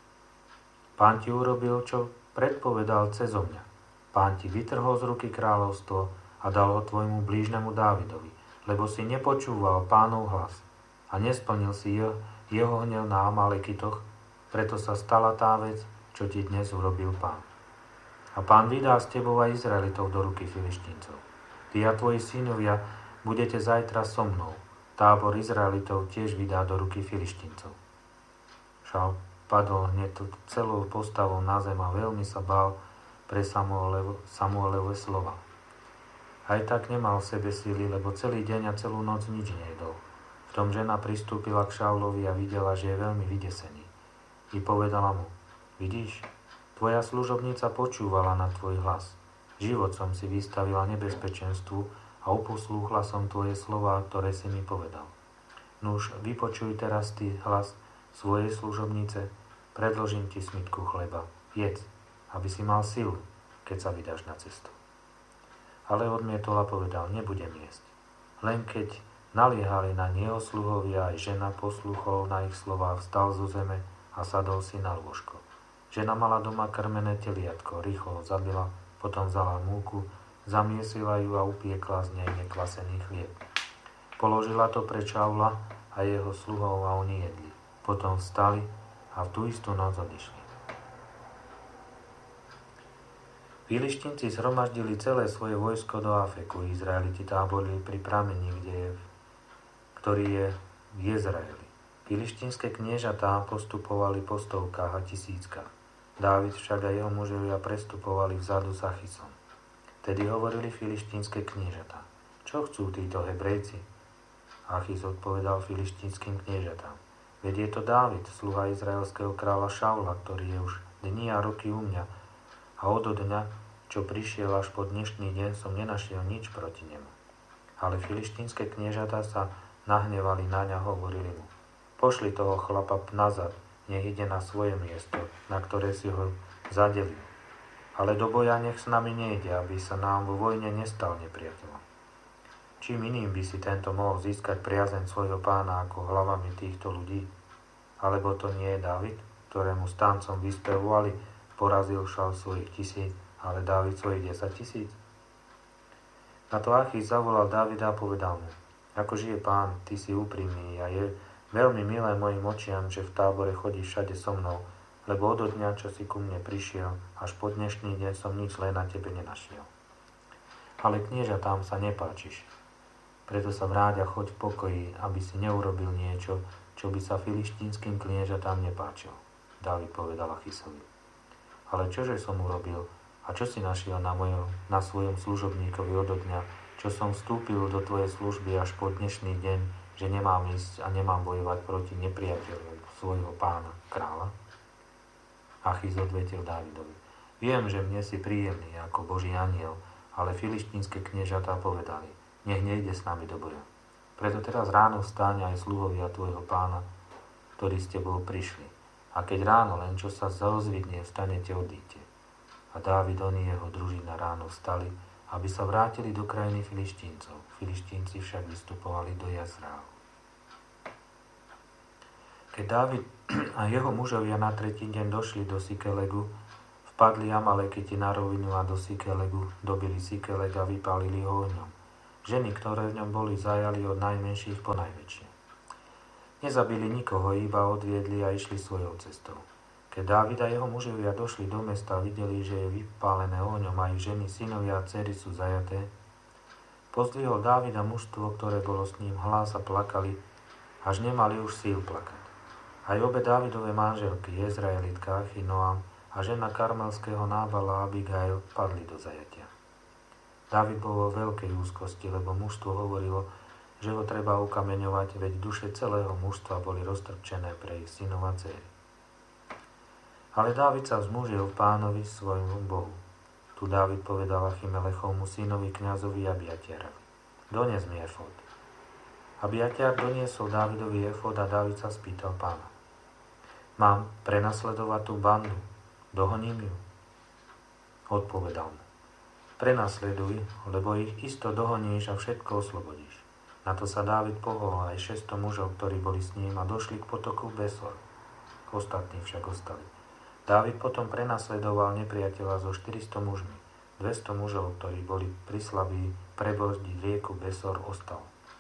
Pán ti urobil, čo predpovedal cezo mňa. Pán ti vytrhol z ruky kráľovstvo a dal ho tvojmu blížnemu Dávidovi, lebo si nepočúval Pánov hlas a nesplnil si jeho, jeho hnev na Amalekitoch, preto sa stala tá vec, čo ti dnes urobil Pán. A Pán vydá s tebou aj Izraelitov do ruky Filištíncov. Ty a tvoji synovia budete zajtra so mnou. Tábor Izraelitov tiež vydá do ruky Filištíncov. Šaul padol hneď celou postavou na zem a veľmi sa bál pre Samuelove, Samuelove slova. Aj tak nemal v sebe síly, lebo celý deň a celú noc nič nejedol. V tom žena pristúpila k Šaulovi a videla, že je veľmi vydesený. I povedala mu, vidíš, tvoja služobnica počúvala na tvoj hlas. Život som si vystavila nebezpečenstvu a uposlúchla som tvoje slová, ktoré si mi povedal. Nuž, vypočuj teraz ty hlas svojej služobnice, predložím ti smytku chleba. Jedz, aby si mal silu, keď sa vydáš na cestu. Ale odmietol a povedal, nebudem jesť. Len keď naliehali na neho sluhovia, aj žena posluchol na ich slová, vstal zo zeme a sadol si na lôžko. Žena mala doma krmené teliatko, rýchlo ho zabila, potom vzala múku, zamiesila ju a upiekla z nej nekvasený chlieb. Položila to pre Šaula a jeho sluhov a oni jedli. Potom vstali a v tú istú noc odišli. Filištínci zhromaždili celé svoje vojsko do Afeku. Izraeliti táborili pri prameni, kde je, ktorý je v Jezraeli. Filištínske kniežatá postupovali po stovkách a tisíckach. Dávid však a jeho mužovia prestupovali vzadu za Achisom. Tedy hovorili filištínske kniežatá. Čo chcú títo Hebrejci? Achis odpovedal filištínskym kniežatám. Veď je to Dávid, sluha izraelského kráľa Šaula, ktorý je už dni a roky u mňa. A od dňa, čo prišiel až po dnešný deň, som nenašiel nič proti nemu. Ale filištínske kniežatá sa nahnevali na ňa, hovorili mu. Pošli toho chlapa nazad, nech ide na svoje miesto, na ktoré si ho zadelil. Ale do boja nech s nami nejde, aby sa nám vo vojne nestal nepriateľom. Čím iným by si tento mohol získať priazeň svojho pána ako hlavami týchto ľudí? Alebo to nie je Dávid, ktorému stáncom vyspevovali, porazil Šaul svojich tisíc, ale Dávid svojich desať tisíc? Na to Achis zavolal Dávida a povedal mu, ako žije Pán, ty si úprimný a je veľmi milé mojim očiam, že v tábore chodíš všade so mnou, lebo od dňa, čo si ku mne prišiel, až po dnešný deň som nič zlé na tebe nenašiel. Ale kniežatám sa nepáčiš. Preto sa vráť a choď v pokoji, aby si neurobil niečo, čo by sa filištínskym kniežatám nepáčilo. Dávid povedal Achisovi. Ale čože som urobil a čo si našiel na, mojom, na svojom služobníkovi od dňa, čo som vstúpil do tvojej služby až po dnešný deň, že nemám ísť a nemám bojovať proti nepriateľom svojho pána, kráľa? Achis odvetil Dávidovi. Viem, že mne si príjemný ako Boží anjel, ale filištínske kniežatá povedali, nech nejde s nami do boja. Preto teraz ráno vstáň aj sluhovia tvojho pána, ktorí s tebou prišli. A keď ráno len čo sa zaozvidne, vstanete, odíďte. A Dávid, oni jeho družina ráno vstali, aby sa vrátili do krajiny Filištíncov. Filištínci však vystupovali do Jezreelu. Keď Dávid a jeho mužovia na tretí deň došli do Sikelegu, vpadli Amalekiti na rovinu a do Sikelegu, dobili Sikeleg a vypálili ho ohňom. Ženy, ktoré v ňom boli, zajali od najmenších po najväčšie. Nezabili nikoho, iba odviedli a išli svojou cestou. Keď Dávid a jeho mužovia došli do mesta a videli, že je vypálené ohňom a ich ženy, synovia a dcery sú zajaté, pozdvihol Dávid a mužstvo, ktoré bolo s ním, hlas a plakali, až nemali už síl plakať. Aj obe Dávidove manželky, Jezraelitka Achinoam a žena karmelského Nábala Abigail, padli do zajatia. Dávid bol vo veľkej úzkosti, lebo mužstvo hovorilo, že ho treba ukameňovať, veď duše celého mužstva boli roztrpčené pre ich synov a dcéry. Ale Dávid sa vzmužil v Pánovi svojmu Bohu. Tu Dávid povedal Achimelechovmu synovi kňazovi Abiatiarovi: Dones mi efod. Abiatiar doniesol Dávidovi efod a Dávid sa spýtal Pána: Mám prenasledovať tú bandu, dohoním ju? Odpovedal mu: Prenasleduj, lebo ich isto dohoníš a všetko oslobodíš. Na to sa Dávid pohol aj šesťsto mužov, ktorí boli s ním a došli k potoku Besor. Ostatní však ostali. Dávid potom prenasledoval nepriateľa so štyristo mužmi. dvesto mužov, ktorí boli prislabí prebrzdiť rieku Besor, ostalo.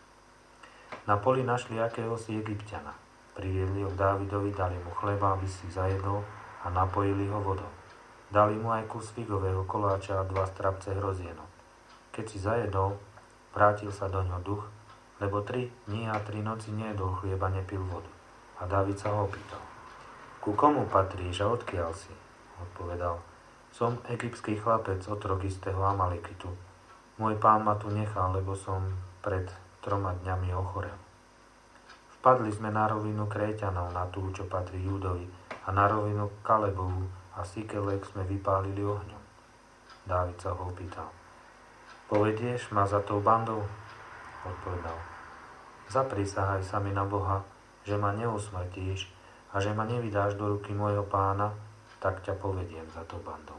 Na poli našli akéhosi Egypťana. Priviedli ho k Dávidovi, dali mu chleba, aby si zajedol a napojili ho vodou. Dali mu aj kus figového koláča a dva strapce hrozienok. Keď si zajedol, vrátil sa do ňo duch, lebo tri dní a tri noci nejedol chlieba, nepil vodu. A Dávid sa ho opýtal: Ku komu patríš a odkiaľ si? Odpovedal: Som egyptský chlapec, otrok istého Amalekitu. Môj pán ma tu nechal, lebo som pred troma dňami ochorel. Vpadli sme na rovinu Kréťanov, na tú, čo patrí Júdovi, a na rovinu Kalebovu a Sikelek sme vypálili ohňom. Dávid sa ho opýtal: Povedieš ma za tou bandou? Odpovedal: Zaprisahaj sa mi na Boha, že ma neusmrtíš a že ma nevydáš do ruky môjho pána, tak ťa povediem za tou bandou.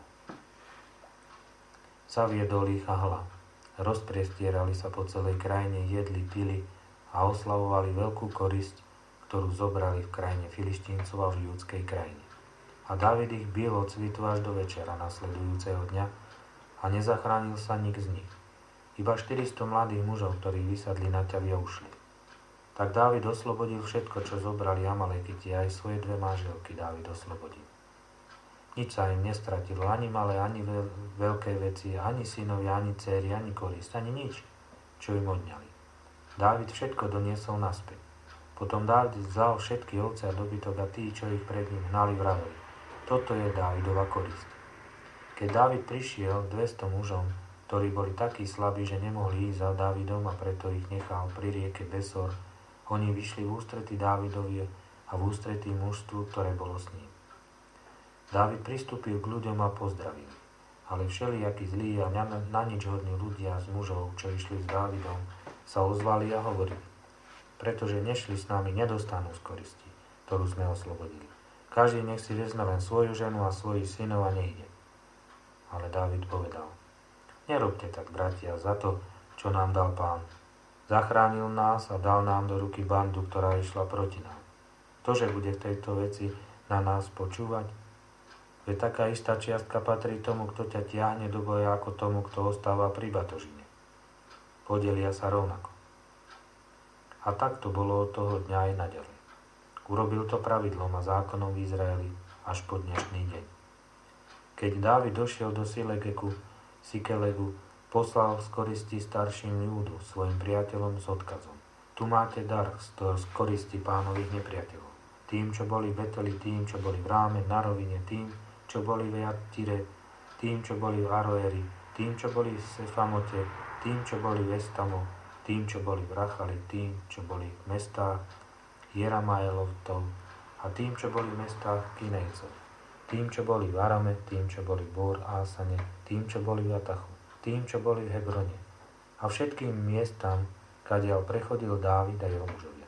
Zaviedol ich a hla. Rozpriestierali sa po celej krajine, jedli, pili a oslavovali veľkú korisť, ktorú zobrali v krajine Filištíncov a v judskej krajine. A Dávid ich bil od svitu až do večera nasledujúceho dňa a nezachránil sa nik z nich. Iba štyristo mladých mužov, ktorí vysadli na ťavy a ušli. Tak Dávid oslobodil všetko, čo zobrali Amalekiti, aj svoje dve manželky Dávid oslobodil. Nič sa im nestratilo, ani malé, ani veľ, veľké veci, ani synovia, ani dcéry, ani korist, ani nič, čo im odňali. Dávid všetko doniesol naspäť. Potom Dávid vzal všetky ovce a dobytok a tí, čo ich pred ním hnali, vraveli: Toto je Dávidova korisť. Keď Dávid prišiel dvesto mužom, ktorí boli takí slabí, že nemohli ísť za Dávidom a preto ich nechal pri rieke Besor, oni vyšli v ústretí Dávidovi a v ústretí mužstvu, ktoré bolo s ním. Dávid pristúpil k ľuďom a pozdravil. Ale všelijakí zlí a na, na nič hodní ľudia z mužov, čo išli s Dávidom, sa ozvali a hovorili: Pretože nešli s nami, nedostanú z koristi, ktorú sme oslobodili. Každý nech si vezme len svoju ženu a svojich synov a nejde. Ale Dávid povedal: Nerobte tak, bratia, za to, čo nám dal Pán. Zachránil nás a dal nám do ruky bandu, ktorá išla proti nám. Ktože bude v tejto veci na nás počúvať? Veď taká istá čiastka patrí tomu, kto ťa tiahne do boja, ako tomu, kto ostáva pri batožine. Podelia sa rovnako. A tak to bolo od toho dňa aj naďalej. Urobil to pravidlom a zákonom v Izraeli až po dnešný deň. Keď Dávid došiel do Silegeku, Sikelegu, poslal z koristi starším Júdu, svojim priateľom s odkazom: Tu máte dar z koristi Pánových nepriateľov. Tým, čo boli v Beteli, tým, čo boli v Ráme, na rovine, tým, čo boli v Jatire, tým, čo boli v Aroeri, tým, čo boli v Sefamote, tým, čo boli v Estamo, tým, čo boli v Rachali, tým, čo boli v mestách Jeramaelovtov a tým, čo boli v mestách Kinejcov, tým, čo boli v Arame, tým, čo boli v Bor Ásane, tým, čo boli v Atachu, tým, čo boli v Hebrone a všetkým miestam, kadiaľ prechodil Dávid a jeho mužovia.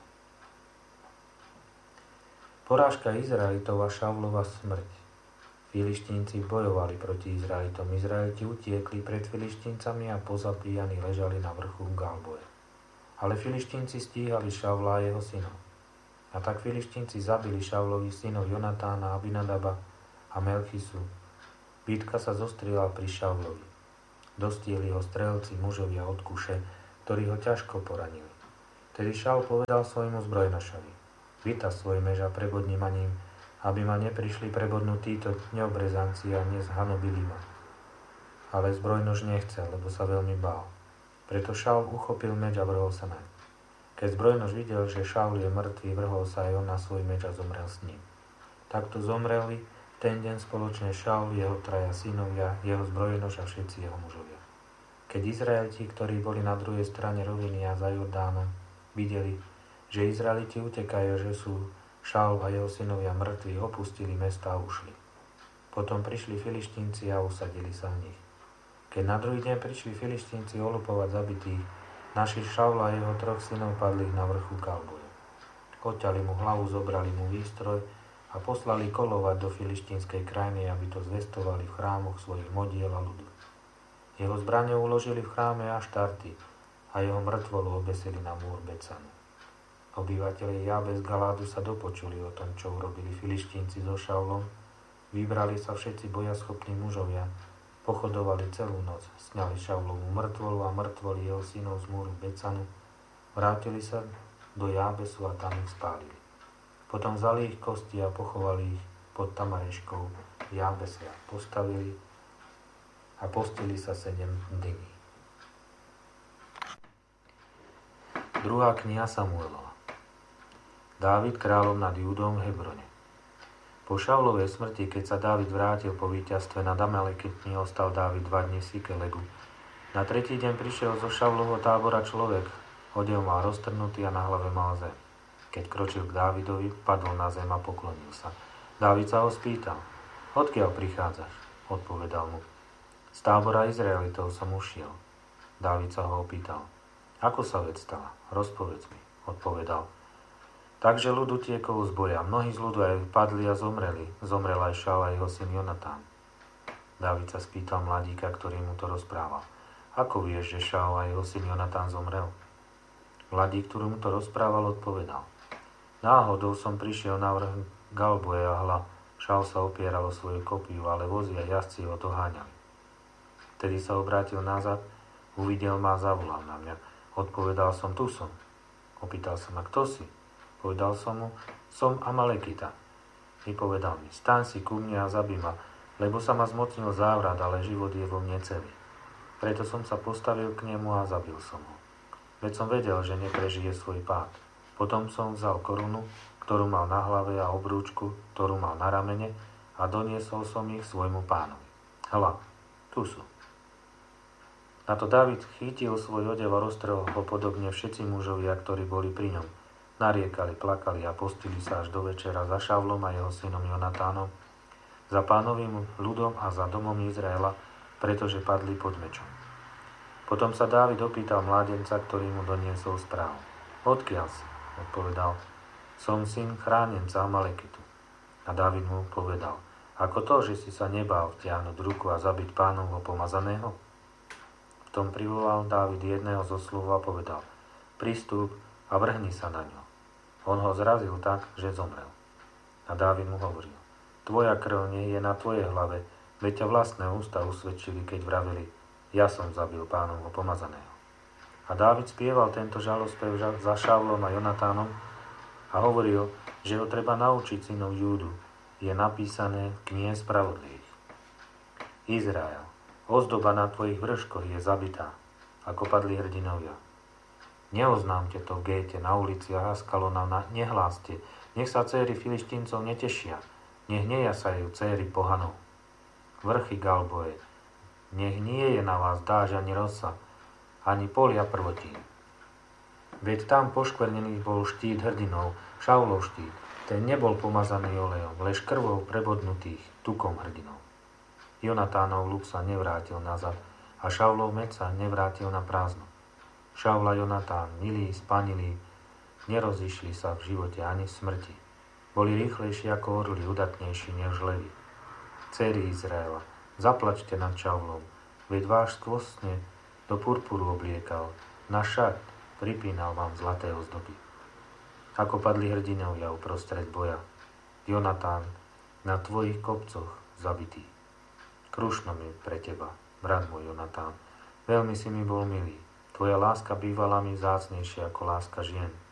Porážka Izraelitov a Šaulova smrť. Filištínci bojovali proti Izraelitom. Izraeliti utiekli pred Filištíncami a pozabíjani ležali na vrchu Galboje. Ale Filištínci stíhali Šaula a jeho synov. A tak Filištínci zabili Šaulovi synov Jonatána, Abinadaba a Melchisu. Bitka sa zostrila pri Šaulovi. Dostiehli ho strelci mužovia od Kuše, ktorí ho ťažko poranili. Tedy Šaul povedal svojmu zbrojnošovi: Vytaz svoj mež a prebodni ma ním, aby ma neprišli prebodnúť títo neobrezanci a nezhanobili ma. Ale zbrojnož nechcel, lebo sa veľmi bál. Preto Šaul uchopil meč a vrhol sa naň. Keď zbrojnož videl, že Šaul je mŕtvý, vrhol sa aj on na svoj meč a zomrel s ním. Takto zomreli v ten deň spoločne Šaul, jeho traja synovia, jeho zbrojnož a všetci jeho mužovia. Keď Izraeliti, ktorí boli na druhej strane roviny a za Jordánom, videli, že Izraeliti utekajú, že sú Šaul a jeho synovia mŕtvi, opustili mesta a ušli. Potom prišli Filištínci a usadili sa v nich. Keď na druhý deň prišli Filištínci olupovať zabitých, naši Šaula a jeho troch synov padli na vrchu Kalboje. Odťali mu hlavu, zobrali mu výstroj a poslali kolovať do filištínskej krajiny, aby to zvestovali v chrámoch svojich modiel a ľudu. Jeho zbrane uložili v chráme Aštarty a jeho mŕtvolu obesili na múr Becanu. Obyvatelia Jabes Galádu sa dopočuli o tom, čo urobili Filištínci so Šaulom. Vybrali sa všetci bojaschopní mužovia, pochodovali celú noc, sňali Šaulovú mŕtvolu a mŕtvoli jeho synov z múru Becanu, vrátili sa do Jábesu a tam ich spálili. Potom vzali ich kosti a pochovali ich pod Tamareškou v Jábese a postavili a postili sa sedem dní. Druhá kniha Samuelova. Dávid kráľom nad Júdom v Hebrone. Po Šaulovej smrti, keď sa Dávid vrátil po víťazstve nad Amalekitmi, ostal Dávid dva dni v Sikelegu. Na tretí deň prišiel zo Šaulovho tábora človek, odev mal roztrhnutý a na hlave mal zem. Keď kročil k Dávidovi, padol na zem a poklonil sa. Dávid sa ho spýtal: Odkiaľ prichádzaš? Odpovedal mu: Z tábora Izraelitov som ušiel. Dávid sa ho opýtal: Ako sa vec stala? Rozpovedz mi, odpovedal. Takže ľud utiekol z boja. Mnohí z ľudu aj padli a zomreli. Zomrel aj Šaul a jeho syn Jonatán. Dávid sa spýtal mladíka, ktorý mu to rozprával: Ako vieš, že Šaul a jeho syn Jonatán zomrel? Mladík, ktorý mu to rozprával, odpovedal: Náhodou som prišiel na vrch Galboje a hľa, Šaul sa opieral o svoju kopiu, ale vozi a jazdci ho doháňali. Vtedy sa obrátil nazad, uvidel ma a zavolal na mňa. Odpovedal som: Tu som. Opýtal sa ma: Kto si? Povedal som mu: Som Amalekita. Vypovedal mi: Staň si ku mne a zabij ma, lebo sa ma zmocnil závrat, ale život je vo mne celý. Preto som sa postavil k nemu a zabil som ho. Veď som vedel, že neprežije svoj pád. Potom som vzal korunu, ktorú mal na hlave, a obrúčku, ktorú mal na ramene, a doniesol som ich svojmu pánovi. Hľa, tu sú. Na to Dávid chytil svoj odev a roztrhol ho, podobne všetci mužovia, ktorí boli pri ňom. Nariekali, plakali a postili sa až do večera za Šaulom a jeho synom Jonatánom, za pánovým ľudom a za domom Izraela, pretože padli pod mečom. Potom sa Dávid opýtal mládenca, ktorý mu doniesol správu. Odkiaľ si? Odpovedal: Som syn chránenca Amalekitu. A Dávid mu povedal: Ako to, že si sa nebál vtiahnuť ruku a zabiť pánovho pomazaného? V tom privolal Dávid jedného zo sluhov a povedal: Pristúp a vrhni sa na ňo. On ho zrazil tak, že zomrel. A Dávid mu hovoril: Tvoja krv nie je na tvojej hlave, veď ťa vlastné ústa usvedčili, keď vraveli: Ja som zabil pánovho pomazaného. A Dávid spieval tento žalospev za Šaulom a Jonatánom a hovoril, že ho treba naučiť synov Júdu. Je napísané v knihe spravodlivých. Izrael, ozdoba na tvojich vrškoch je zabitá, ako padli hrdinovia. Neoznámte to v géte, na uliciach Askalona, nehláste, nech sa céry Filištíncov netešia, nech nejasajú céry pohanov. Vrchy Galboje, nech nie je na vás dáž ani rosa, ani polia prvotín. Veď tam poškvrnený bol štít hrdinov, Šaulov štít, ten nebol pomazaný olejom, lež krvou prebodnutých tukom hrdinov. Jonatánov ľud sa nevrátil nazad a Šaulov meč sa nevrátil na prázdno. Šaul a Jonatán, milí, spanilí, nerozišli sa v živote ani v smrti. Boli rýchlejší ako orly, udatnejší než levy. Céry Izraela, zaplačte nad Šaulom, veď váš skvostne do purpuru obliekal, na šat pripínal vám zlaté ozdoby. ako padli hrdinovia uprostred boja. Jonatán, na tvojich kopcoch zabitý. Krušno mi pre teba, brat môj Jonatán, veľmi si mi bol milý. Tvoja láska bývala mi vzácnejšia ako láska žien.